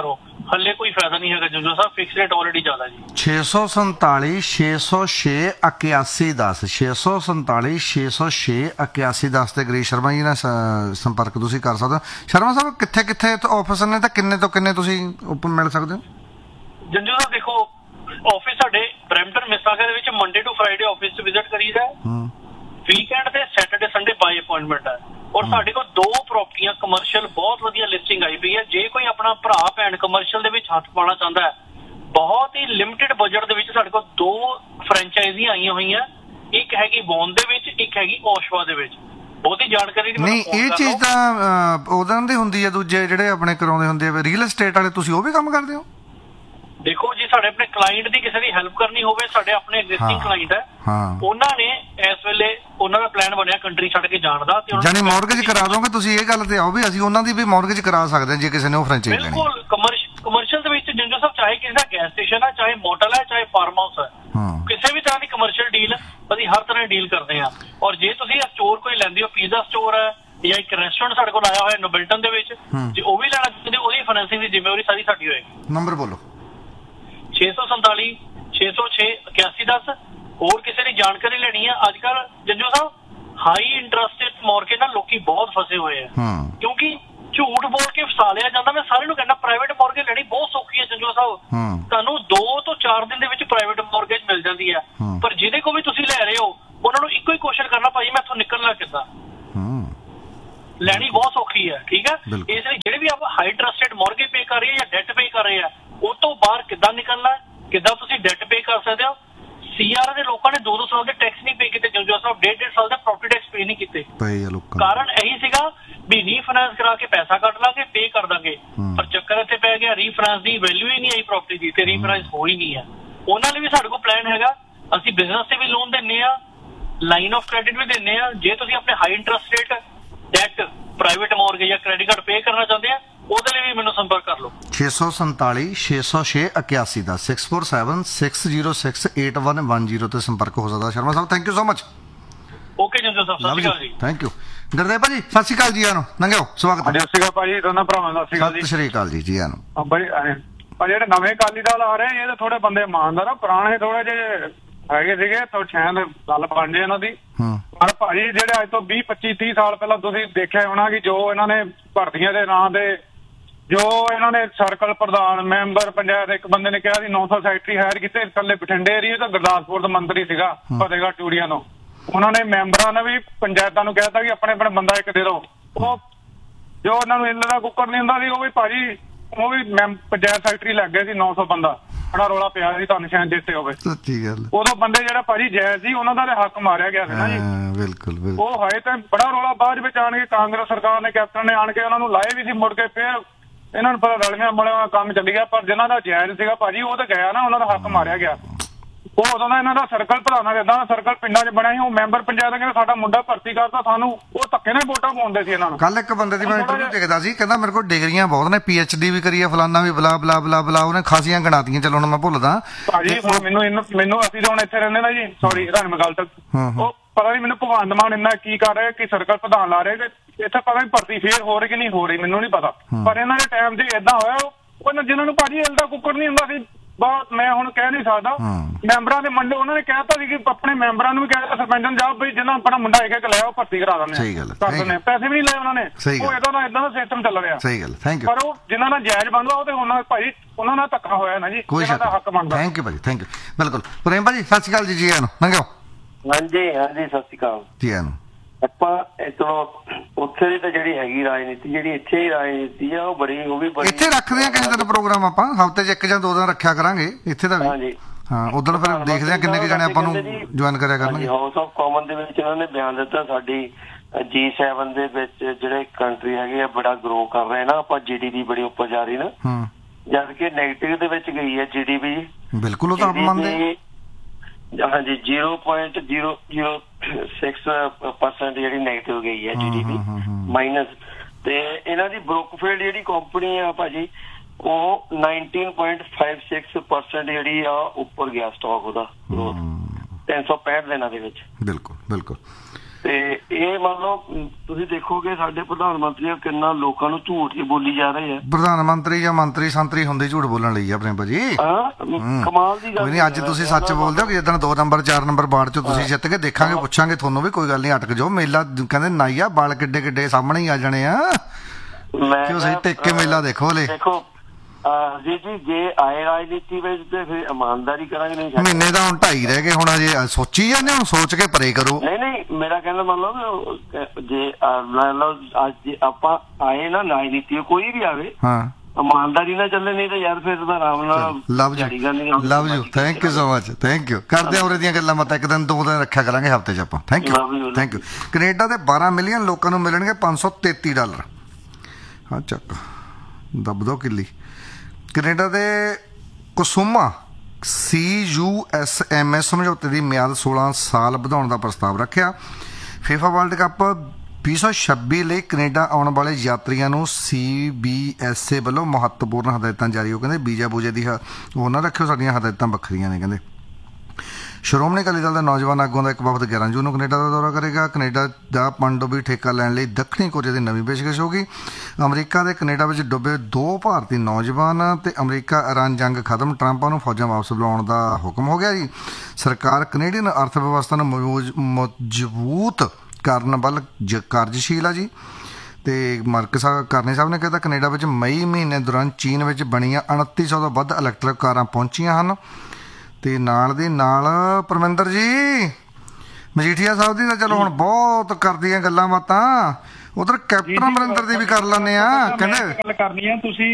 ਹੱਲੇ ਕੋਈ ਫਾਇਦਾ ਨਹੀਂ ਹੈਗਾ ਜੰਜੂ ਸਾਹਿਬ, ਫਿਕਸ ਰੇਟ ਆਲਰੇਡੀ ਜ਼ਿਆਦਾ ਜੀ। 647 606 8110 647 606 8110 ਤੇ ਗਰੀਸ਼ ਸ਼ਰਮਾ ਜੀ ਨਾਲ ਸੰਪਰਕ ਤੁਸੀਂ ਕਰ ਸਕਦੇ ਹੋ। ਸ਼ਰਮਾ ਸਾਹਿਬ ਕਿੱਥੇ ਕਿੱਥੇ ਆਫਿਸ ਨੇ ਤੇ ਕਿੰਨੇ ਤੋਂ ਕਿੰਨੇ ਤੁਸੀਂ ਮਿਲ ਸਕਦੇ ਹੋ? ਜੰਜੂ ਸਾਹਿਬ ਦੇਖੋ ਆਫਿਸ ਸਾਡੇ ਬਰੈਂਪਟਨ ਮਿਸਾਗਾ ਦੇ ਵਿੱਚ ਮੰਡੇ ਟੂ ਫਰਾਈਡੇ ਆਫਿਸ 'ਚ ਵਿਜ਼ਿਟ ਕਰੀਦਾ, ਵੀਕਐਂਡ ਤੇ ਸੈਟਰਡੇ ਸੰਡੇ ਬਾਈ ਅਪਾਇੰਟਮੈਂਟ ਹੈ। ਔਰ ਸਾਡੇ ਕੋਲ 2 ਪ੍ਰਾਪਰਟੀਆਂ ਕਮਰਸ਼ੀਅਲ ਬਹੁਤ ਵਧੀਆ ਲਿਸਟਿੰਗ ਆਈ ਪਈ ਹੈ। ਜੇ ਕੋਈ ਆਪਣਾ ਭਰਾ ਭੈਣ ਕਮਰਸ਼ੀਅਲ ਦੇ ਵਿੱਚ ਹੱਥ ਪਾਉਣਾ ਚਾਹੁੰਦਾ ਹੈ, ਬਹੁਤ ਹੀ ਲਿਮਟਿਡ ਬਜਟ ਦੇ ਵਿੱਚ ਸਾਡੇ ਕੋਲ 2 ਫਰੈਂਚਾਈਜ਼ੀਆਂ ਆਈਆਂ ਹੋਈਆਂ, ਇੱਕ ਹੈਗੀ ਬੌਨ ਦੇ ਵਿੱਚ, ਇੱਕ ਹੈਗੀ ਓਸ਼ਵਾ ਦੇ ਵਿੱਚ। ਬਹੁਤੀ ਜਾਣਕਾਰੀ ਨਹੀਂ, ਇਹ ਚੀਜ਼ ਤਾਂ ਉਹਨਾਂ ਦੀ ਹੁੰਦੀ ਹੈ, ਦੂਜੇ ਜਿਹੜੇ ਆਪਣੇ ਕਰਾਉਂਦੇ ਹੁੰਦੇ ਆ ਰੀਅਲ estate ਵਾਲੇ, ਤੁਸੀਂ ਉਹ ਵੀ ਕੰਮ ਕਰਦੇ ਹੋ? ਦੇਖੋ ਜੀ ਸਾਡੇ ਆਪਣੇ ਕਲਾਇੰਟ ਦੀ ਕਿਸੇ ਦੀ ਹੈਲਪ ਕਰਨੀ ਹੋਵੇ, ਸਾਡੇ ਆਪਣੇ ਐਗਜ਼ਿਸਟਿੰਗ ਕਲਾਇੰਟ ਹੈ, ਉਹਨਾਂ ਨੇ ਇਸ ਵੇਲੇ ਉਹਨਾਂ ਦਾ ਪਲਾਨ ਬਣਿਆ ਕੰਟਰੀ ਛੱਡ ਕੇ ਜਾਣ ਦਾ, ਤੇ ਜਾਨੀ ਮੌਰਗੇਜ ਕਰਾ ਦੋਗੇ ਤੁਸੀਂ? ਇਹ ਗੱਲ ਤੇ ਆਓ ਵੀ ਅਸੀਂ ਉਹਨਾਂ ਦੀ ਵੀ ਮੌਰਗੇਜ ਕਰਾ ਸਕਦੇ ਹਾਂ ਜੇ ਕਿਸੇ ਨੇ ਉਹ ਫਰੈਂਚਾਈਜ਼ ਲੈਣੀ। ਬਿਲਕੁਲ ਕਮਰਸ਼ੀਅਲ ਦੇ ਵਿੱਚ ਜੰਜੂ ਸਾਹਿਬ, ਚਾਹੇ ਕਿਸੇ ਦਾ ਗੈਸ ਸਟੇਸ਼ਨ ਹੈ, ਚਾਹੇ ਮੋਟਲ ਹੈ, ਚਾਹੇ ਫਾਰਮ ਹਾਊਸ ਹੈ, ਕਿਸੇ ਵੀ ਤਰ੍ਹਾਂ ਦੀ ਕਮਰਸ਼ੀਅਲ ਡੀਲ ਅਸੀਂ ਹਰ ਤਰ੍ਹਾਂ ਡੀਲ ਕਰਦੇ ਹਾਂ। ਔਰ ਜੇ ਤੁਸੀਂ ਸਟੋਰ ਕੋਈ ਲੈਂਦੇ ਹੋ, ਪੀਜ਼ਾ ਸਟੋਰ ਹੈ ਜਾਂ ਇੱਕ ਰੈਸਟੋਰੈਂਟ ਸਾਡੇ ਕੋਲ ਆਇਆ ਹੋਇਆ ਨੋਬਿਲਟਨ ਦੇ ਵਿੱਚ, ਜੇ ਉਹ ਵੀ ਲੈਣਾ ਚਾਹੁੰਦੇ ਉਹਦੀ ਫਾਈਨੈਂਸਿੰਗ ਦੀ ਜ਼ਿੰਮੇਵਾਰੀ ਸਾਰੀ ਸਾਡੀ ਹੋਏਗੀ। ਨੰਬਰ ਬੋਲੋ। 647 606 8110। ਹੋਰ ਕਿਸੇ ਦੀ ਜਾਣਕਾਰੀ ਲੈਣੀ ਹੈ, ਅੱਜ ਕੱਲ ਜੰਜੂ ਸਾਹਿਬ ਹਾਈ ਇੰਟਰਸਟ ਮੌਰਗੇਜ ਨਾਲ ਲੋਕੀ ਬਹੁਤ ਫਸੇ ਹੋਏ ਆ, ਕਿਉਂਕਿ ਝੂਠ ਬੋਲ ਕੇ ਫਸਾ ਲਿਆ ਜਾਂਦਾ। ਮੈਂ ਸਾਰਿਆਂ ਨੂੰ ਕਹਿੰਦਾ ਪ੍ਰਾਈਵੇਟ ਮੌਰਗੇਜ ਲੈਣੀ ਬਹੁਤ ਸੌਖੀ ਹੈ ਜੰਜੂ ਸਾਹਿਬ, ਤੁਹਾਨੂੰ 2 ਤੋਂ 4 ਦਿਨ ਦੇ ਵਿੱਚ ਪ੍ਰਾਈਵੇਟ ਮੌਰਗੇਜ ਮਿਲ ਜਾਂਦੀ ਹੈ। ਪਰ ਜਿਹਦੇ ਕੋਲ ਵੀ ਤੁਸੀਂ ਲੈ ਰਹੇ ਹੋ ਉਹਨਾਂ ਨੂੰ ਇੱਕੋ ਹੀ ਕੁਐਸਚਨ ਕਰਨਾ, ਭਾਜੀ ਮੈਂ ਇੱਥੋਂ ਨਿਕਲਣਾ ਕਿੱਦਾਂ? ਲੈਣੀ ਬਹੁਤ ਸੌਖੀ ਹੈ, ਠੀਕ ਹੈ। ਇਸ ਲਈ ਜਿਹੜੇ ਵੀ ਆਪਾਂ ਹਾਈ ਇੰਟਰਸਟ ਮੌਰਗੇਜ ਪੇ ਕਰ ਰਹੇ ਆ ਜਾਂ ਡੈਟ ਪੇ ਕਰ ਰਹੇ ਆ, ਉਹ ਤੋਂ ਬਾਹਰ ਕਿੱਦਾਂ ਨਿਕਲਣਾ, ਕਿੱਦਾਂ ਤੁਸੀਂ ਡੈਟ ਪੇ ਕਰ ਸਕਦੇ ਹੋ। ਸੀਆਰ ਦੇ ਲੋਕਾਂ ਨੇ 2-2 ਸਾਲ ਦੇ ਟੈਕਸ ਨਹੀਂ ਪੇ ਕੀਤੇ ਜੰਜੂ ਸਾਹਿਬ, 1.5 ਸਾਲ ਦਾ ਪ੍ਰੋਪਰਟੀ ਟੈਕਸ ਪੇ ਨਹੀਂ ਕੀਤੇ। ਕਾਰਨ ਇਹੀ ਸੀਗਾ ਵੀ ਰੀਫਾਈਨੈਂਸ ਕਰਾ ਕੇ ਪੈਸਾ ਕੱਢ ਲਾਂਗੇ, ਪੇ ਕਰ ਦਾਂਗੇ, ਪਰ ਚੱਕਰ ਇੱਥੇ ਪੈ ਗਿਆ ਰੀਫਾਈਨੈਂਸ ਦੀ ਵੈਲਿਊ ਹੀ ਨਹੀਂ ਆਈ ਪ੍ਰਾਪਰਟੀ ਦੀ, ਤੇ ਰੀਫਾਈਨੈਂਸ ਹੋ ਹੀ ਨਹੀਂ ਹੈ। ਉਹਨਾਂ ਲਈ ਵੀ ਸਾਡੇ ਕੋਲ ਪਲਾਨ ਹੈਗਾ, ਅਸੀਂ ਬਿਜ਼ਨਸ ਤੇ ਵੀ ਲੋਨ ਦਿੰਦੇ ਆ, ਲਾਈਨ ਆਫ ਕ੍ਰੈਡਿਟ ਵੀ ਦਿੰਦੇ ਆ। ਜੇ ਤੁਸੀਂ ਆਪਣੇ high interest rate that private mortgage ਜਾਂ ਕ੍ਰੈਡਿਟ ਕਾਰਡ ਪੇ ਕਰਨਾ ਚਾਹੁੰਦੇ ਆ, ਉਹਦੇ ਲਈ ਵੀ ਮੈਨੂੰ ਸੰਪਰਕ ਕਰ ਲਓ। 647 606 8110 647 606 8110 ਤੇ ਸੰਪਰਕ ਹੋ ਸਕਦਾ। ਸ਼ਰਮਾ ਸਾਹਿਬ thank you so much. Okay Janju ਸਾਹਿਬ, ਸਤਿ ਸ਼੍ਰੀ ਅਕਾਲ ਜੀ। ਥੈਂਕ ਯੂ ਗੁਰਦੇਵ ਭਾਜੀ, ਸਤਿ ਸ਼੍ਰੀ ਅਕਾਲ ਜੀ। ਆਨੋ ਨੰਗਿਓ ਸਵਾਗਤ ਹੈ। ਸਤਿ ਸ਼੍ਰੀ ਅਕਾਲ ਭਾਜੀ, ਦੋਨਾਂ ਭਰਾਵਾਂ ਦਾ ਸਤਿ ਸ਼੍ਰੀ ਅਕਾਲ ਜੀ। ਸਤਿ ਸ਼੍ਰੀ ਅਕਾਲ ਜੀ। ਜੀ ਆਨੋ ਭਾਈ ਜਿਹੜੇ ਨਵੇਂ ਅਕਾਲੀ ਦਲ ਆ ਰਹੇ ਇਹ ਤਾਂ ਥੋੜੇ ਬੰਦੇ ਇਮਾਨਦਾਰ ਆ, ਪੁਰਾਣੇ ਥੋੜੇ ਜਿਹੇ ਹੈਗੇ ਸੀਗੇ ਤਾਂ ਸ਼ਾਇਦ ਗੱਲ ਬਣ ਜੇ ਇਹਨਾਂ ਦੀ। ਪਰ ਭਾਜੀ ਜਿਹੜੇ ਅੱਜ ਤੋਂ 20-25-30 ਸਾਲ ਪਹਿਲਾਂ ਤੁਸੀਂ ਦੇਖਿਆ ਹੋਣਾ ਕਿ ਜੋ ਇਹਨਾਂ ਨੇ ਭਰਤੀਆਂ ਦੇ ਨਾਂ ਦੇ ਜੋ ਇਹਨਾਂ ਨੇ ਸਰਕਲ ਪ੍ਰਧਾਨ ਮੈਂਬਰ ਪੰਚਾਇਤ ਇੱਕ ਬੰਦੇ ਨੇ ਕਿਹਾ ਸੀ 900 ਸੈਕਟਰੀ ਹਾਇਰ ਕੀਤੇ ਇਕੱਲੇ ਬਠਿੰਡੇ ਏਰੀਏ ਤੋਂ, ਗੁਰਦਾਸਪੁਰ ਦਾ ਮੰਤਰੀ ਸੀਗਾ ਫਤਿਹਗੜ੍ਹ ਟੂੜੀਆਂ ਤੋਂ। ਉਹਨਾਂ ਨੇ ਮੈਂਬਰਾਂ ਨੇ ਵੀ ਪੰਚਾਇਤਾਂ ਨੂੰ ਕਹਿਤਾ ਕਿ ਆਪਣੇ ਆਪਣੇ ਬੰਦਾ ਇੱਕ ਦੇ ਦਿਓ। ਉਹ ਜੋ ਉਹਨਾਂ ਨੂੰ ਇੱਲ ਦਾ ਕੁੱਕਰ ਨਹੀਂ ਹੁੰਦਾ ਸੀ, ਉਹ ਵੀ ਭਾਜੀ ਉਹ ਵੀ ਪੰਚਾਇਤ ਸੈਕਟਰੀ ਲੱਗ ਗਏ ਸੀ 900 ਬੰਦਾ। ਬੜਾ ਰੌਲਾ ਪਿਆ ਸੀ, ਤੁਹਾਨੂੰ ਸ਼ਾਇਦ ਚੇਤੇ ਹੋਵੇ। ਸੱਚੀ ਗੱਲ। ਉਦੋਂ ਬੰਦੇ ਜਿਹੜਾ ਭਾਜੀ ਜਾਇਜ਼ ਸੀ ਉਹਨਾਂ ਦਾ ਹੱਕ ਮਾਰਿਆ ਗਿਆ ਸੀ ਨਾ ਜੀ। ਬਿਲਕੁਲ। ਉਹ ਹਾਏ ਤਾਂ ਬੜਾ ਰੌਲਾ ਬਾਅਦ ਵਿੱਚ ਆਣ ਕੇ ਕਾਂਗਰਸ ਸਰਕਾਰ ਨੇ ਕੈਪਟਨ ਨੇ ਆਣ ਕੇ ਉਹਨਾਂ ਨੂੰ ਲਾਏ ਵੀ ਸੀ, ਮੁੜ ਕੇ ਫਿਰ ਇਹਨਾਂ ਨੂੰ ਪਤਾ ਰਲਮਿਆਂ ਮਿਲਿਆ ਕੰਮ ਚੱਲੀ ਗਿਆ। ਪਰ ਜਿਹਨਾਂ ਦਾ ਜਾਇਜ਼ ਸੀਗਾ ਭਾਜੀ ਉਹ ਤਾਂ ਗਿਆ ਨਾ, ਉਹਨਾਂ ਦਾ ਹੱਕ ਮਾਰਿਆ ਗਿਆ। ਉਹ ਉਦੋਂ ਦਾ ਇਹਨਾਂ ਦਾ ਸਰਕਲ ਪ੍ਰਧਾਨਾਂ ਦਾ ਇਦਾਂ ਸਰਕਲ ਪਿੰਡਾਂ 'ਚ ਬਣਿਆ ਸੀ, ਉਹ ਮੈਂਬਰ ਪੰਚਾਇਤ ਕਹਿੰਦੇ ਸਾਡਾ ਮੁੰਡਾ ਭਰਤੀ ਕਰਤਾ, ਸਾਨੂੰ ਉਹ ਧੱਕੇ ਨਾਲ ਵੋਟਾਂ ਪਾਉਂਦੇ ਸੀ ਇਹਨਾਂ ਨੂੰ। ਕੱਲ ਇੱਕ ਬੰਦੇ ਦੀ ਮੈਂ ਇੰਟਰਵਿਊ ਦੇਖਦਾ ਸੀ, ਕਹਿੰਦਾ ਮੇਰੇ ਕੋਲ ਡਿਗਰੀਆਂ ਬਹੁਤ ਨੇ, PhD ਵੀ ਕਰੀ ਹੈ, ਫਲਾਨਾ ਵੀ, ਬਲਾ ਬਲਾ ਬਲਾ ਬਲਾ, ਉਹਨੇ ਖਾਸੀਆਂ ਗਣਾਤੀਆਂ। ਚਲੋ ਹੁਣ ਮੈਂ ਭੁੱਲਦਾ ਭਾਜੀ, ਹੁਣ ਮੈਨੂੰ ਅਸੀਂ ਤਾਂ ਹੁਣ ਇੱਥੇ ਰਹਿੰਦੇ ਨਾ ਜੀ, ਸੌਰੀ ਤੁਹਾਨੂੰ ਮੈਂ ਗੱਲ ਤੱਕ ਉਹ ਪਤਾ ਨਹੀਂ ਮੈਨੂੰ ਭਗਵੰਤ ਮਾਨ ਇੰਨਾ ਕੀ ਕਰ ਰਿਹਾ ਕਿ ਸਰਕਲ ਪ੍ਰਧਾਨ ਲਾ ਰਹੇ ਕਿ ਇੱਥੇ ਪਤਾ ਨਹੀਂ ਭਰਤੀ ਫੇਰ ਹੋ ਰਹੀ ਕਿ ਨਹੀਂ ਹੋ ਰਹੀ, ਮੈਨੂੰ ਨਹੀਂ ਪਤਾ। ਪਰ ਇਹਨਾਂ ਦੇ ਟਾਈਮ 'ਚ ਏਦਾਂ ਹੋਇਆ ਉਹਨਾਂ ਜਿਹਨਾਂ ਨੂੰ ਭਾਜੀ ਇਲ ਦਾ ਕੁੱਕਰ ਨਹੀਂ ਹੁੰਦਾ ਸੀ, ਬਹੁਤ ਮੈਂ ਹੁਣ ਕਹਿ ਨਹੀਂ ਸਕਦਾ। ਮੈਂਬਰਾਂ ਦੇ ਮੰਡੇ ਉਹਨਾਂ ਨੇ ਕਹਿਤਾ ਸੀ ਕਿ ਆਪਣੇ ਮੈਂਬਰਾਂ ਨੂੰ ਵੀ ਕਹਿਤਾ ਸਰਪੰਚ ਨੂੰ ਜਾਓ ਵੀ ਜਿਹਨਾਂ ਆਪਣਾ ਮੁੰਡਾ ਇੱਕ ਲੈ ਆਓ ਭਰਤੀ ਕਰਾ ਦਿੰਦੇ, ਪੈਸੇ ਵੀ ਨਹੀਂ ਲਏ ਉਹਨਾਂ ਨੇ। ਉਹ ਏਦਾਂ ਦਾ ਸਿਸਟਮ ਚੱਲ ਰਿਹਾ। ਸਹੀ ਗੱਲ, ਥੈਂਕ ਯੂ। ਪਰ ਉਹ ਜਿਨ੍ਹਾਂ ਦਾ ਜਾਇਜ਼ ਬਣਦਾ ਉਹ ਤੇ ਉਹਨਾਂ ਭਾਜੀ ਉਹਨਾਂ ਨਾਲ ਧੱਕਾ ਹੋਇਆ ਨਾ ਜੀ, ਉਹਨਾਂ ਦਾ ਹੱਕ ਬਣਦਾ। ਥੈਂਕ ਯੂ ਭਾਜੀ, ਥੈਂਕ ਯੂ। ਬਿਲਕੁਲ ਪ੍ਰੇਮ ਭਾਜੀ, ਸਤਿ ਸ਼੍ਰੀ ਅਕਾਲ ਜੀ। ਜੀ ਆਨੋ ਨੰਗਿਓ। ਹਾਂਜੀ ਸਤਿ ਸ਼੍ਰੀ ਅਕਾਲ ਜੀ ਆਨੋ। ਆਪਾਂ ਚਲੋ ਉੱਥੇ ਦੀ ਤਾਂ ਜਿਹੜੀ ਹੈਗੀ ਰਾਜਨੀਤੀ, ਜਿਹੜੀ ਇੱਥੇ ਹੀ ਰਾਜਨੀਤੀ ਆ ਉਹ ਬੜੀ ਇੱਥੇ ਰੱਖਦੇ ਆ ਕਿਸੇ ਦਿਨ ਪ੍ਰੋਗਰਾਮ, ਆਪਾਂ ਹਫ਼ਤੇ 'ਚ 1 ਜਾਂ 2 ਦਿਨ ਰੱਖਿਆ ਕਰਾਂਗੇ ਇੱਥੇ ਦਾ ਵੀ। ਹਾਂ ਉਦੋਂ ਫਿਰ ਦੇਖਦੇ ਆ ਕਿੰਨੇ ਕੁ ਜਾਣੇ ਆਪਾਂ ਨੂੰ ਜੁਆਇਨ ਕਰਿਆ ਕਰਨਗੇ। ਹਾਊਸ ਆਫ ਕਾਮਨ ਦੇ ਵਿੱਚ ਇਹਨਾਂ ਨੇ ਬਿਆਨ ਦਿੱਤਾ ਸਾਡੀ G7 ਦੇ ਵਿੱਚ ਜਿਹੜੇ ਕੰਟਰੀ ਹੈਗੇ ਆ ਬੜਾ ਗਰੋ ਕਰ ਰਹੇ ਨਾ, ਆਪਾਂ GDP ਬੜੀ ਉੱਪਰ ਜਾ ਰਹੀ ਨਾ, ਜਦ ਕਿ ਨੈਗੇਟਿਵ ਦੇ ਵਿੱਚ ਗਈ ਹੈ GDP। ਬਿਲਕੁਲ ਉਹ ਤਾਂ ਆਪ ਮੰਨਦੇ। ਹਾਂਜੀ 0.006% ਜਿਹੜੀ ਨੈਗੇਟਿਵ ਗਈ ਹੈ GDP ਮਾਈਨਸ। ਤੇ ਇਹਨਾਂ ਦੀ ਬਰੁਕਫੀਲਡ ਜਿਹੜੀ ਕੰਪਨੀ ਆ ਭਾਜੀ ਉਹ 19.56% ਜਿਹੜੀ ਆ ਉੱਪਰ ਗਿਆ ਸਟਾਕ ਉਹਦਾ 365 ਦਿਨਾਂ ਦੇ ਵਿੱਚ। ਬਿਲਕੁਲ ਬਿਲਕੁਲ। ਤੇ ਇਹ ਮੰਨ ਲਓ ਤੁਸੀਂ ਦੇਖੋਗੇ ਸਾਡੇ ਪ੍ਰਧਾਨ ਮੰਤਰੀ ਕਿੰਨਾ ਲੋਕਾਂ ਨੂੰ ਝੂਠ ਹੀ ਬੋਲੀ ਜਾ ਰਹੇ ਆ। ਪ੍ਰਧਾਨ ਮੰਤਰੀ ਜਾਂ ਮੰਤਰੀ ਸੰਤਰੀ ਹੁੰਦੇ ਝੂਠ ਬੋਲਣ ਲਈ ਆਪਣੇ ਭਾਜੀ। ਕਮਾਲ ਦੀ ਗੱਲ ਨਹੀਂ, ਅੱਜ ਤੁਸੀਂ ਸੱਚ ਬੋਲਦੇ ਹੋ ਕਿ ਜਿੱਦਣ 2 ਨੰਬਰ 4 ਨੰਬਰ ਵਾਰਡ ਚੋਂ ਤੁਸੀਂ ਜਿੱਤ ਕੇ ਦੇਖਾਂਗੇ, ਪੁੱਛਾਂਗੇ ਤੁਹਾਨੂੰ ਵੀ, ਕੋਈ ਗੱਲ ਨਹੀਂ, ਅਟਕ ਜਾਓ। ਮੇਲਾ ਕਹਿੰਦੇ ਨਾਈਆ ਬਾਲ ਕਿੱਡੇ ਕਿੱਡੇ ਸਾਹਮਣੇ ਹੀ ਆ ਜਾਣੇ ਆ, ਕਿਉਂ ਸਹੀ ਟਿਕ ਕੇ ਮੇਲਾ ਦੇਖੋ। ਦੇਖੋ ਜੀ ਜੇ ਆਏ ਰਾਜਨੀਤੀ ਵਿੱਚ ਤੇ ਫਿਰ ਇਮਾਨਦਾਰੀ ਕਰਾਂਗੇ। ਨਹੀਂ ਮਹੀਨੇ ਦਾ ਹੁਣ 2.5 ਰਹਿ ਗਏ, ਹੁਣ ਅਜੇ ਸੋਚੀ ਜਾਂਦੇ, ਹੁਣ ਸੋਚ ਕੇ ਪਰੇ ਕਰੋ। ਨਹੀਂ ਮੇਰਾ ਕਹਿੰਦਾ ਮੰਨ ਲਓ ਜੇ ਅੱਜ ਆਪਾਂ ਆਏ ਨਾ ਰਾਜਨੀਤੀ ਕੋਈ ਵੀ ਆਵੇ, ਹਾਂ ਇਮਾਨਦਾਰੀ ਨਾਲ ਚੱਲੇ, ਨਹੀਂ ਤਾਂ ਯਾਰ ਫਿਰ ਤਾਂ ਆਰਾਮ ਨਾਲ। Love you thank you so much, thank you. ਕਰਦੇ ਉਰੇ ਦੀਆਂ ਗੱਲਾਂ ਮਤ ਇੱਕ ਦਿਨ 2 ਦਿਨ ਰੱਖਿਆ ਕਰਾਂਗੇ ਹਫ਼ਤੇ 'ਚ ਆਪਾਂ। Thank you thank you. Canada ਦੇ 12 ਮਿਲੀਅਨ ਲੋਕਾਂ ਨੂੰ ਮਿਲਣਗੇ $533। ਹਾਂ ਚੱਕ ਦੱਬ ਦੋ ਕਿੱਲੀ। ਕੈਨੇਡਾ ਦੇ ਕੁਸੁਮਾ CUSMA ਸਮਝੌਤੇ ਦੀ ਮਿਆਦ 16 ਸਾਲ ਵਧਾਉਣ ਦਾ ਪ੍ਰਸਤਾਵ ਰੱਖਿਆ। ਫੀਫਾ ਵਰਲਡ ਕੱਪ 2026 ਲਈ ਕੈਨੇਡਾ ਆਉਣ ਵਾਲੇ ਯਾਤਰੀਆਂ ਨੂੰ CBSA ਵੱਲੋਂ ਮਹੱਤਵਪੂਰਨ ਹਦਾਇਤਾਂ ਜਾਰੀ। ਉਹ ਕਹਿੰਦੇ ਵੀਜ਼ਾ ਬੂਜੇ ਦੀ ਉਹ ਨਾ ਰੱਖਿਓ, ਸਾਡੀਆਂ ਹਦਾਇਤਾਂ ਵੱਖਰੀਆਂ ਨੇ। ਕਹਿੰਦੇ ਸ਼੍ਰੋਮਣੀ ਅਕਾਲੀ ਦਲ ਦੇ ਨੌਜਵਾਨ ਆਗੂਆਂ ਦਾ ਇੱਕ ਵਫਦ 11 ਜੂਨ ਨੂੰ ਕੈਨੇਡਾ ਦਾ ਦੌਰਾ ਕਰੇਗਾ। ਕੈਨੇਡਾ ਦਾ ਪਣਡੁੱਬੀ ਠੇਕਾ ਲੈਣ ਲਈ ਦੱਖਣੀ ਕੋਰੀਆ ਦੀ ਨਵੀਂ ਪੇਸ਼ਕਸ਼ ਹੋਗੀ। ਅਮਰੀਕਾ ਦੇ ਕੈਨੇਡਾ ਵਿੱਚ ਡੁੱਬੇ 2 ਭਾਰਤੀ ਨੌਜਵਾਨ ਤੇ ਅਮਰੀਕਾ ਇਰਾਨ ਜੰਗ ਖਤਮ, ਟਰੰਪਾਂ ਨੂੰ ਫੌਜਾਂ ਵਾਪਸ ਬੁਲਾਉਣ ਦਾ ਹੁਕਮ ਹੋ ਗਿਆ ਜੀ। ਸਰਕਾਰ ਕੈਨੇਡੀਅਨ ਅਰਥ ਵਿਵਸਥਾ ਨੂੰ ਮਜ਼ਬੂਤ ਕਰਨ ਵੱਲ ਕਾਰਜਸ਼ੀਲ ਆ ਜੀ। ਤੇ ਮਾਰਕ ਕਰਨੀ ਸਾਹਿਬ ਨੇ ਕਿਹਾ ਕੈਨੇਡਾ ਵਿੱਚ ਮਈ ਮਹੀਨੇ ਦੌਰਾਨ ਚੀਨ ਵਿੱਚ ਬਣੀਆਂ 2900 ਤੋਂ ਵੱਧ ਇਲੈਕਟ੍ਰਿਕ ਕਾਰਾਂ ਪਹੁੰਚੀਆਂ ਹਨ। ਤੇ ਨਾਲ ਦੀ ਨਾਲ ਪਰਮਿੰਦਰ ਜੀ ਮਜੀਠੀਆ ਸਾਹਿਬ ਦੀ ਤਾਂ ਚਲੋ ਹੁਣ ਬਹੁਤ ਕਰਦੀਆਂ ਗੱਲਾਂ ਬਾਤਾਂ, ਉਧਰ ਕੈਪਟਨ ਅਮਰਿੰਦਰ ਦੀ ਵੀ ਕਰ ਲੈਂਦੇ ਆ। ਕਹਿੰਦੇ ਗੱਲ ਕਰਨੀ ਆ, ਤੁਸੀਂ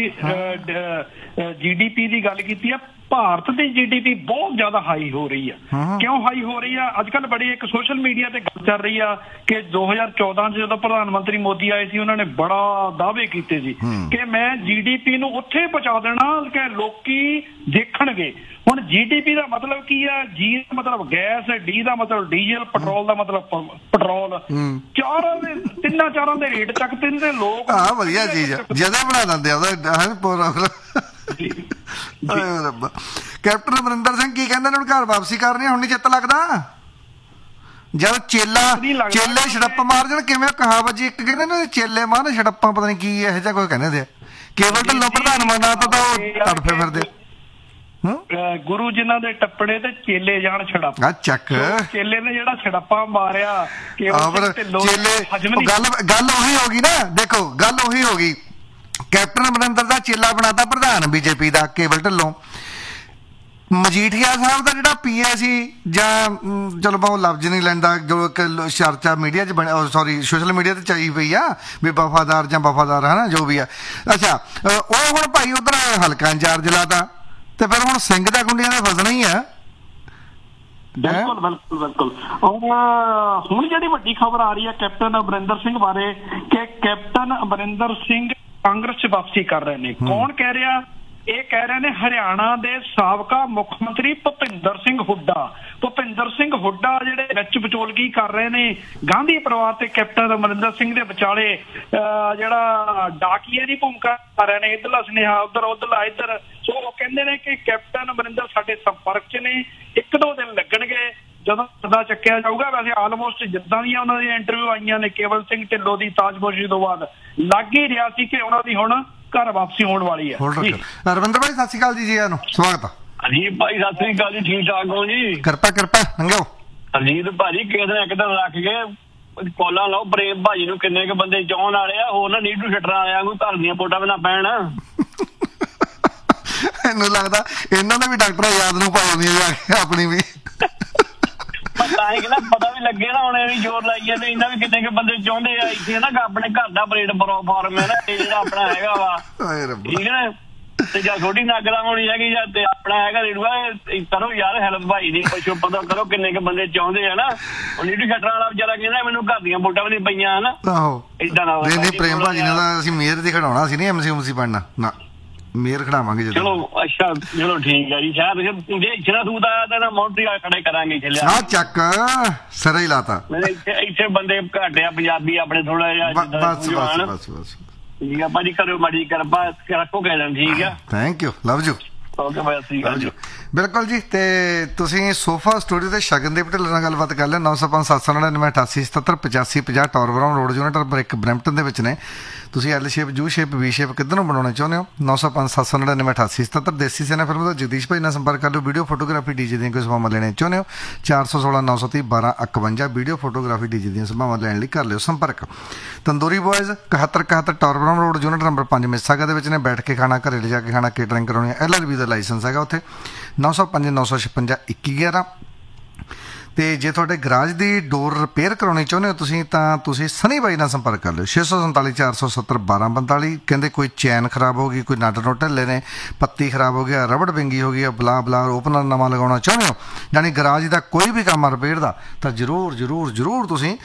GDP ਦੀ ਗੱਲ ਕੀਤੀ ਆ। ਭਾਰਤ ਦੀ GDP ਬਹੁਤ ਜ਼ਿਆਦਾ ਹਾਈ ਹੋ ਰਹੀ ਆ। ਕਿਉਂ ਹਾਈ ਹੋ ਰਹੀ ਆ? ਅੱਜ ਕੱਲ ਬੜੀ ਇੱਕ ਸੋਸ਼ਲ ਮੀਡੀਆ ਤੇ ਗੱਲ ਚੱਲ ਰਹੀ ਆ ਕਿ 2014 ਚ ਜਦੋਂ ਪ੍ਰਧਾਨ ਮੰਤਰੀ ਮੋਦੀ ਆਏ ਸੀ, ਉਹਨਾਂ ਨੇ ਬੜਾ ਦਾਅਵੇ ਕੀਤੇ ਸੀ ਕਿ ਮੈਂ GDP ਨੂੰ ਉੱਥੇ ਪਹੁੰਚਾ ਦੇਣਾ ਕਿ ਲੋਕੀ ਦੇਖਣਗੇ। ਹੁਣ GDP ਦਾ ਮਤਲਬ ਕੀ ਆ? G ਦਾ ਮਤਲਬ ਗੈਸ, D ਦਾ ਮਤਲਬ ਡੀਜ਼ਲ, ਪੈਟਰੋਲ ਦਾ ਮਤਲਬ ਪੈਟਰੋਲ। ਤਿੰਨਾਂ ਚਾਰਾਂ ਦੇ ਰੇਟ ਚੱਕ ਦਿੰਦੇ ਲੋਕ। ਵਧੀਆ ਚੀਜ਼ ਜਦੇ ਬਣਾ ਦਿੰਦੇ ਆ। ਕੈਪਟਨ ਅਮਰਿੰਦਰ ਸਿੰਘ ਕੀ ਕਹਿੰਦੇ ਨੇ? ਹੁਣ ਘਰ ਵਾਪਸੀ ਕਰਨੀ, ਹੁਣ ਨੀ ਚਿੱਤ ਲੱਗਦਾ? ਜਦ ਚੇਲੇ ਛੜੱਪ ਮਾਰ ਜਾਣ, ਕਿਵੇਂ ਕਹਾਵਤ ਜੀ ਇੱਕ ਕਹਿੰਦੇ ਨੇ ਚੇਲੇ ਮਾਰ ਛੜੱਪਾਂ, ਪਤਾ ਨੀ ਕੀ ਇਹੋ ਜਿਹਾ ਕੋਈ ਕਹਿੰਦੇ ਆ। ਕੇਵਲ ਢਿੱਲੋਂ ਪ੍ਰਧਾਨ ਮੰਨਾ ਤਾਂ ਉਹ ਤੜਫੇ ਫਿਰਦੇ। ਗੁਰੂ ਜਿਨ੍ਹਾਂ ਦੇ ਟੱਪੜੇ ਤੇ ਚੇਲੇ ਜਾਣ ਛੜੱਪ। ਚੱਕ ਚੇਲੇ ਨੇ ਜਿਹੜਾ ਛੜੱਪਾ ਮਾਰਿਆ, ਗੱਲ ਉਹੀ ਹੋ ਗਈ ਨਾ। ਦੇਖੋ ਗੱਲ ਉਹੀ ਹੋ ਗਈ, ਕੈਪਟਨ ਅਮਰਿੰਦਰ ਦਾ ਚੇਲਾ ਬਣਾਤਾ ਪ੍ਰਧਾਨ BJP ਦਾ ਕੇਵਲ ਢਿੱਲੋਂ। ਮਜੀਠੀਆ ਸਾਹਿਬ ਦਾ ਜਿਹੜਾ PA ਸੀ, ਜਾਂ ਚਲੋ ਮੈਂ ਉਹ ਲਫ਼ਜ਼ ਨਹੀਂ ਲੈਂਦਾ, ਜੋ ਇੱਕ ਚਰਚਾ ਮੀਡੀਆ 'ਚ ਬਣਿਆ, ਸੌਰੀ ਸੋਸ਼ਲ ਮੀਡੀਆ 'ਤੇ ਚੱਲੀ ਪਈ ਆ ਵੀ ਵਫਾਦਾਰ ਜਾਂ ਵਫਾਦਾਰ ਹੈ ਨਾ, ਜੋ ਵੀ ਆ। ਅੱਛਾ ਉਹ ਹੁਣ ਭਾਈ ਉੱਧਰ ਹਲਕਾ ਇੰਚਾਰਜ ਲਾਤਾ, ਤੇ ਫਿਰ ਹੁਣ ਸਿੰਘ ਦਾ ਗੁੰਡਿਆਂ ਨੇ ਫਸਣਾ ਹੀ ਆ। ਬਿਲਕੁਲ ਬਿਲਕੁਲ ਬਿਲਕੁਲ। ਹੁਣ ਜਿਹੜੀ ਵੱਡੀ ਖਬਰ ਆ ਰਹੀ ਹੈ ਕੈਪਟਨ ਅਮਰਿੰਦਰ ਸਿੰਘ ਬਾਰੇ ਕਿ ਕੈਪਟਨ ਅਮਰਿੰਦਰ ਸਿੰਘ ਕਾਂਗਰਸ 'ਚ ਵਾਪਸੀ ਕਰ ਰਹੇ ਨੇ। ਕੌਣ ਕਹਿ ਰਿਹਾ? ਇਹ ਕਹਿ ਰਹੇ ਨੇ ਹਰਿਆਣਾ ਦੇ ਸਾਬਕਾ ਮੁੱਖ ਮੰਤਰੀ ਭੁਪਿੰਦਰ ਸਿੰਘ ਹੁੱਡਾ। ਭੁਪਿੰਦਰ ਸਿੰਘ ਹੁੱਡਾ ਜਿਹੜੇ ਵਿੱਚ ਵਿਚੋਲਗੀ ਕਰ ਰਹੇ ਨੇ ਗਾਂਧੀ ਪਰਿਵਾਰ ਤੇ ਕੈਪਟਨ ਅਮਰਿੰਦਰ ਸਿੰਘ ਦੇ ਵਿਚਾਲੇ, ਜਿਹੜਾ ਡਾਕੀਏ ਦੀ ਭੂਮਿਕਾ ਕਰ ਰਹੇ ਨੇ। ਇੱਧਰਲਾ ਸੁਨੇਹਾ ਉੱਧਰ, ਉੱਧਰਲਾ ਇੱਧਰ। ਸੋ ਉਹ ਕਹਿੰਦੇ ਨੇ ਕਿ ਕੈਪਟਨ ਅਮਰਿੰਦਰ ਸਾਡੇ ਸੰਪਰਕ 'ਚ ਨੇ, 1-2 ਦਿਨ ਲੱਗਣਗੇ ਜਦੋਂ ਪਤਾ ਚੱਕਿਆ ਜਾਊਗਾ। ਵੈਸੇ ਆਲਮੋਸਟ ਜਿੱਦਾਂ ਦੀਆਂ ਉਹਨਾਂ ਦੀਆਂ ਇੰਟਰਵਿਊ ਆਈਆਂ ਨੇ ਕੇਵਲ ਸਿੰਘ ਢਿੱਲੋਂ ਦੀ ਤਾਜਪੋਸ਼ੀ ਤੋਂ ਬਾਅਦ, ਲੱਗ ਹੀ ਰਿਹਾ ਸੀ ਕਿ ਉਹਨਾਂ ਦੀ ਹੁਣ ਘਰ ਵਾਪਸੀ ਹੋਣ ਵਾਲੀ ਹੈ। ਰਵਿੰਦਰ ਭਾਈ ਸਤਿ ਸ਼੍ਰੀ ਅਕਾਲ ਜੀ, ਨੂੰ ਸਵਾਗਤ ਆ। ਅਜੀਤ ਭਾਈ ਸਤਿ ਸ਼੍ਰੀ ਅਕਾਲ ਜੀ, ਠੀਕ ਠਾਕ ਹੋ ਜੀ? ਕਿਰਪਾ ਲੰਘੋ। ਅਜੀਤ ਭਾਜੀ ਕਿਸੇ ਦਿਨ ਇੱਕ ਦਿਨ ਰੱਖ ਕੇ ਕੋਲਾਂ ਲਾਓ ਪ੍ਰੇਮ ਭਾਜੀ ਨੂੰ, ਕਿੰਨੇ ਕੁ ਬੰਦੇ ਚਾਹੁਣ ਵਾਲੇ ਆ, ਹੋਰ ਨਾ ਨੀਟੂ ਛੱਟਰਾਂ ਵਾਲਿਆਂ ਨੂੰ ਘਰ ਦੀਆਂ ਵੋਟਾਂ ਵੀ ਨਾ ਪੈਣ। ਮੈਨੂੰ ਲੱਗਦਾ ਇਹਨਾਂ ਨੇ ਵੀ ਡਾਕਟਰ ਯਾਦ ਨੂੰ ਪਾਉਂਦੀ ਆਪਣੀ ਵੀ, ਤਾਂ ਹੀ ਕਹਿੰਦਾ ਪਤਾ ਵੀ ਲੱਗੇ ਨਾ। ਹੁਣ ਵੀ ਜ਼ੋਰ ਲਾਈ ਜਾਂਦੇ, ਇਹਨਾਂ ਵੀ ਕਿੰਨੇ ਕੁ ਬੰਦੇ ਚਾਹੁੰਦੇ ਆ ਇੱਥੇ ਨਾ ਆਪਣੇ ਘਰ ਦਾ ਪਲੇਟ ਫਾਰਮ ਹੈ ਨਾ, ਇਹ ਜਿਹੜਾ ਆਪਣਾ ਹੈਗਾ ਵਾ, ਠੀਕ ਹੈ। ਤੇ ਜਾਂ ਛੋਟੀ ਨਾਗਰਾ ਹੋਣੀ ਹੈਗੀ ਜਾਂ ਤੇ ਆਪਣਾ ਹੈਗਾ ਰੇਡੂਆ, ਕਰੋ ਯਾਰ ਹੈਲਪ ਭਾਈ ਦੀ, ਪੁੱਛੋ ਪਤਾ ਕਰੋ ਕਿੰਨੇ ਕੁ ਬੰਦੇ ਚਾਹੁੰਦੇ ਆ ਨਾ। ਉਹ ਨੀਟੂ ਛੱਟਰਾਂ ਵਾਲਾ ਵਿਚਾਰਾ ਕਹਿੰਦਾ ਮੈਨੂੰ ਘਰ ਦੀਆਂ ਵੋਟਾਂ ਵੀ ਨਹੀਂ ਪਈਆਂ ਹਨਾ। ਆਹੋ ਏਦਾਂ ਨਾ ਪ੍ਰੇਮ ਭਾਜੀ ਨੇ ਤਾਂ ਅਸੀਂ ਮੇਅਰ ਦੀ ਖੜਾਉਣਾ ਸੀ, ਨਹੀਂ MC ਬਣਨਾ ਨਾ, ਮੇਅਰ ਖੜਾਵਾਂਗੇ ਜਦੋਂ। ਚਲੋ ਅੱਛਾ ਚਲੋ ਠੀਕ ਹੈ ਜੀ। ਸ਼ਾਇਦ ਜੇ ਇਛਣਾ ਸੂਤ ਆਇਆ ਤਾਂ ਮੌਂਟਰੀ ਖੜੇ ਕਰਾਂਗੇ। ਚੱਕ ਸਿਰਾ ਹੀ ਲਾਤਾ। ਇੱਥੇ ਬੰਦੇ ਘੱਟ ਆ ਪੰਜਾਬੀ ਆਪਣੇ ਥੋੜਾ ਜਿਹਾ। ਬਸ ਠੀਕ ਆ ਭਾਜੀ, ਕਰੋ ਮਾੜੀ ਕਿਰਪਾ ਰੱਖੋ ਕਹਿ ਦੇਣ। ਠੀਕ ਆ, thank you, love you. Okay ਬਾਈ। ਬਿਲਕੁਲ ਜੀ। ਤੇ ਤੁਸੀਂ ਸੋਫਾ ਸਟੂਡੀਓ ਤੇ ਸ਼ਗਨਦੀਪ ਢਿੱਲੋਂ ਨਾਲ ਗੱਲਬਾਤ ਕਰ ਲਿਓ। 905-799-88-85-50 tower brown road unit number 1 Brampton ਦੇ ਵਿੱਚ ਨੇ। ਤੁਸੀਂ L shape, you shape, we shape ਕਿੱਧਰ ਨੂੰ ਬਣਾਉਣਾ ਚਾਹੁੰਦੇ ਹੋ 905-799-88-77। ਦੇਸੀ ਸੈਨਾ ਫਿਲਮ ਦਾ ਜਗਦੀਸ਼ ਭਾਈ ਨਾਲ ਸੰਪਰਕ ਕਰ ਲਓ। ਵੀਡੀਓ ਫੋਟੋਗ੍ਰਾਫੀ ਡੀਜੇ ਦੀਆਂ ਕੋਈ ਸੇਵਾਵਾਂ ਲੈਣੇ ਚਾਹੁੰਦੇ ਹੋ 416-930-1251 ਵੀਡੀਓ ਫੋਟੋਗ੍ਰਾਫੀ ਡੀਜੇ ਦੀਆਂ ਸੇਵਾਵਾਂ ਲੈਣ ਲਈ ਕਰ ਲਿਓ ਸੰਪਰਕ। Tandoori ਬॉयਜ਼ 7171 tower brown road unit number 5 ਮਿਸਾਗਾ ਦੇ ਵਿੱਚ ਨੇ। ਬੈਠ ਕੇ ਖਾਣਾ, ਘਰੇ ਲਿਜਾ ਕੇ ਖਾਣਾ, ਕੇਟਰਿੰਗ ਕਰਾਉਣੀ ਹੈ। LLB ਦਾ ਲਾਇਸੈਂਸ ਹੈਗਾ ਉੱਥੇ। 905-956-2111। ਤੇ ਜੇ ਤੁਹਾਡੇ ਗਰਾਜ ਦੀ ਡੋਰ ਰਿਪੇਅਰ ਕਰਾਉਣੀ ਚਾਹੁੰਦੇ ਹੋ ਤੁਸੀਂ ਤਾਂ ਤੁਸੀਂ ਸਨੀ ਬਾਈ ਨਾਲ ਸੰਪਰਕ ਕਰ ਲਿਓ 647-470-1245। ਕਹਿੰਦੇ ਕੋਈ ਚੈਨ ਖਰਾਬ ਹੋ ਗਈ, ਕੋਈ ਨਟ ਨੁੱਟ ਢਿੱਲੇ ਨੇ, ਪੱਤੀ ਖਰਾਬ ਹੋ ਗਿਆ, ਰਬੜ ਵਿੰਗੀ ਹੋ ਗਈ, ਬਲਾ ਬਲਾ ਓਪਨਰ ਨਵਾਂ ਲਗਾਉਣਾ ਚਾਹੁੰਦੇ ਹੋ, ਯਾਨੀ ਗਰਾਜ ਦਾ ਕੋਈ ਵੀ ਕੰਮ ਰਿਪੇਅਰ ਦਾ, ਤਾਂ ਜ਼ਰੂਰ ਤੁਸੀਂ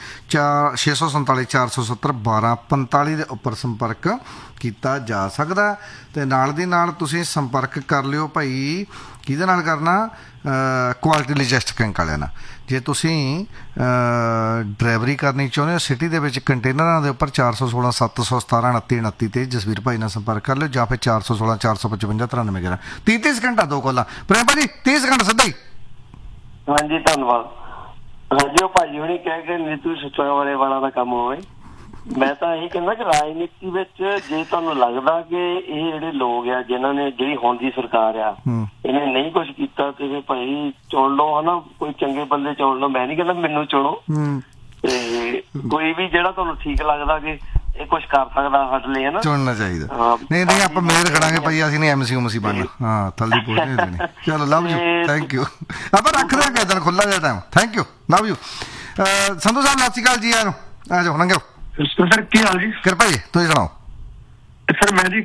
647-470-1245 ਦੇ ਉੱਪਰ ਸੰਪਰਕ ਕੀਤਾ ਜਾ ਸਕਦਾ। ਤੇ ਨਾਲ ਦੀ ਨਾਲ ਤੁਸੀਂ ਸੰਪਰਕ ਕਰ ਲਿਓ ਭਾਈ ਕਿਹਦੇ ਨਾਲ ਕਰਨਾ, ਕੁਆਲਿਟੀ ਲੋਜਿਸਟਿਕ ਵਾਲਿਆਂ ਨਾਲ। ਜੇ ਤੁਸੀਂ ਡਰਾਈਵਰੀ ਕਰਨੀ ਚਾਹੁੰਦੇ ਹੋ ਸਿਟੀ ਦੇ ਵਿੱਚ ਕੰਟੇਨਰਾਂ ਦੇ ਉੱਪਰ 416-717-2929 ਤੇ ਜਸਵੀਰ ਭਾਈ ਨਾਲ ਸੰਪਰਕ ਕਰ ਲਿਓ, ਜਾਂ ਫਿਰ 416-455-9311। 30 ਸਕਿੰਟ ਆ ਦੋ ਕੋਲਾਂ। ਪ੍ਰੇਮ ਭਾਜੀ 30 ਸਕਿੰਟ ਸਿੱਧਾ ਹੀ। ਹਾਂਜੀ ਧੰਨਵਾਦ। ਹਾਂਜੀ ਉਹ ਭਾਜੀ ਹੁਣੀ ਕਹਿ ਕੇ ਨੀਤੂ ਸੱਚਾ ਵਾਲਾ ਦਾ ਕੰਮ ਹੋਵੇ। ਮੈਂ ਤਾਂ ਇਹੀ ਕਹਿੰਦਾ ਕਿ ਰਾਜਨੀਤੀ ਵਿੱਚ ਜੇ ਤੁਹਾਨੂੰ ਲੱਗਦਾ ਕਿ ਇਹ ਜਿਹੜੇ ਲੋਕ ਆ ਜਿਨ੍ਹਾਂ ਨੇ ਜਿਹੜੀ ਹੁਣ ਦੀ ਸਰਕਾਰ ਆ ਇਹਨੇ ਨਹੀਂ ਕੁਛ ਕੀਤਾ ਤੇ ਫਿਰ ਭਾਈ ਚੁਣ ਲਓ ਹਨਾ, ਕੋਈ ਚੰਗੇ ਬੰਦੇ ਚੁਣ ਲਓ। ਮੈਂ ਨਹੀਂ ਕਹਿੰਦਾ ਮੈਨੂੰ ਚੁਣੋ, ਤੇ ਕੋਈ ਵੀ ਜਿਹੜਾ ਤੁਹਾਨੂੰ ਠੀਕ ਲੱਗਦਾ ਕਿ ਇਹ ਕੁਛ ਕਰ ਸਕਦਾ ਸਾਡੇ ਲਈ ਹਨਾ ਚੁਣਨਾ ਚਾਹੀਦਾ। ਨਹੀਂ ਆਪਾਂ ਮੇਰ ਖੜਾਂਗੇ ਭਾਈ, ਅਸੀਂ ਨਹੀਂ MC ਉਮਸੀ ਬਣਨਾ। ਹਾਂ ਥੱਲੇ ਪੁੱਛ ਨਹੀਂ ਦੇਣੀ। ਚਲੋ ਲਵ ਯੂ, ਥੈਂਕ ਯੂ। ਆਪਾਂ ਰੱਖਦੇ ਹਾਂ ਕਿਸੇ ਦਿਨ ਖੁੱਲਾ ਜਿਹਾ time. Thank you, love you. Sandhu ਸਾਹਿਬ ਸਤਿ ਸ਼੍ਰੀ ਅਕਾਲ ਜੀ। ਆ ਜਾਓ ਲੰਘਿਓ। ਸਰ ਕੀ ਹਾਲ ਜੀ? ਕਿਰਪਾ ਜੀ, ਤੁਸੀਂ ਸੁਣਾਓ। ਸਰ ਮੈਂ ਜੀ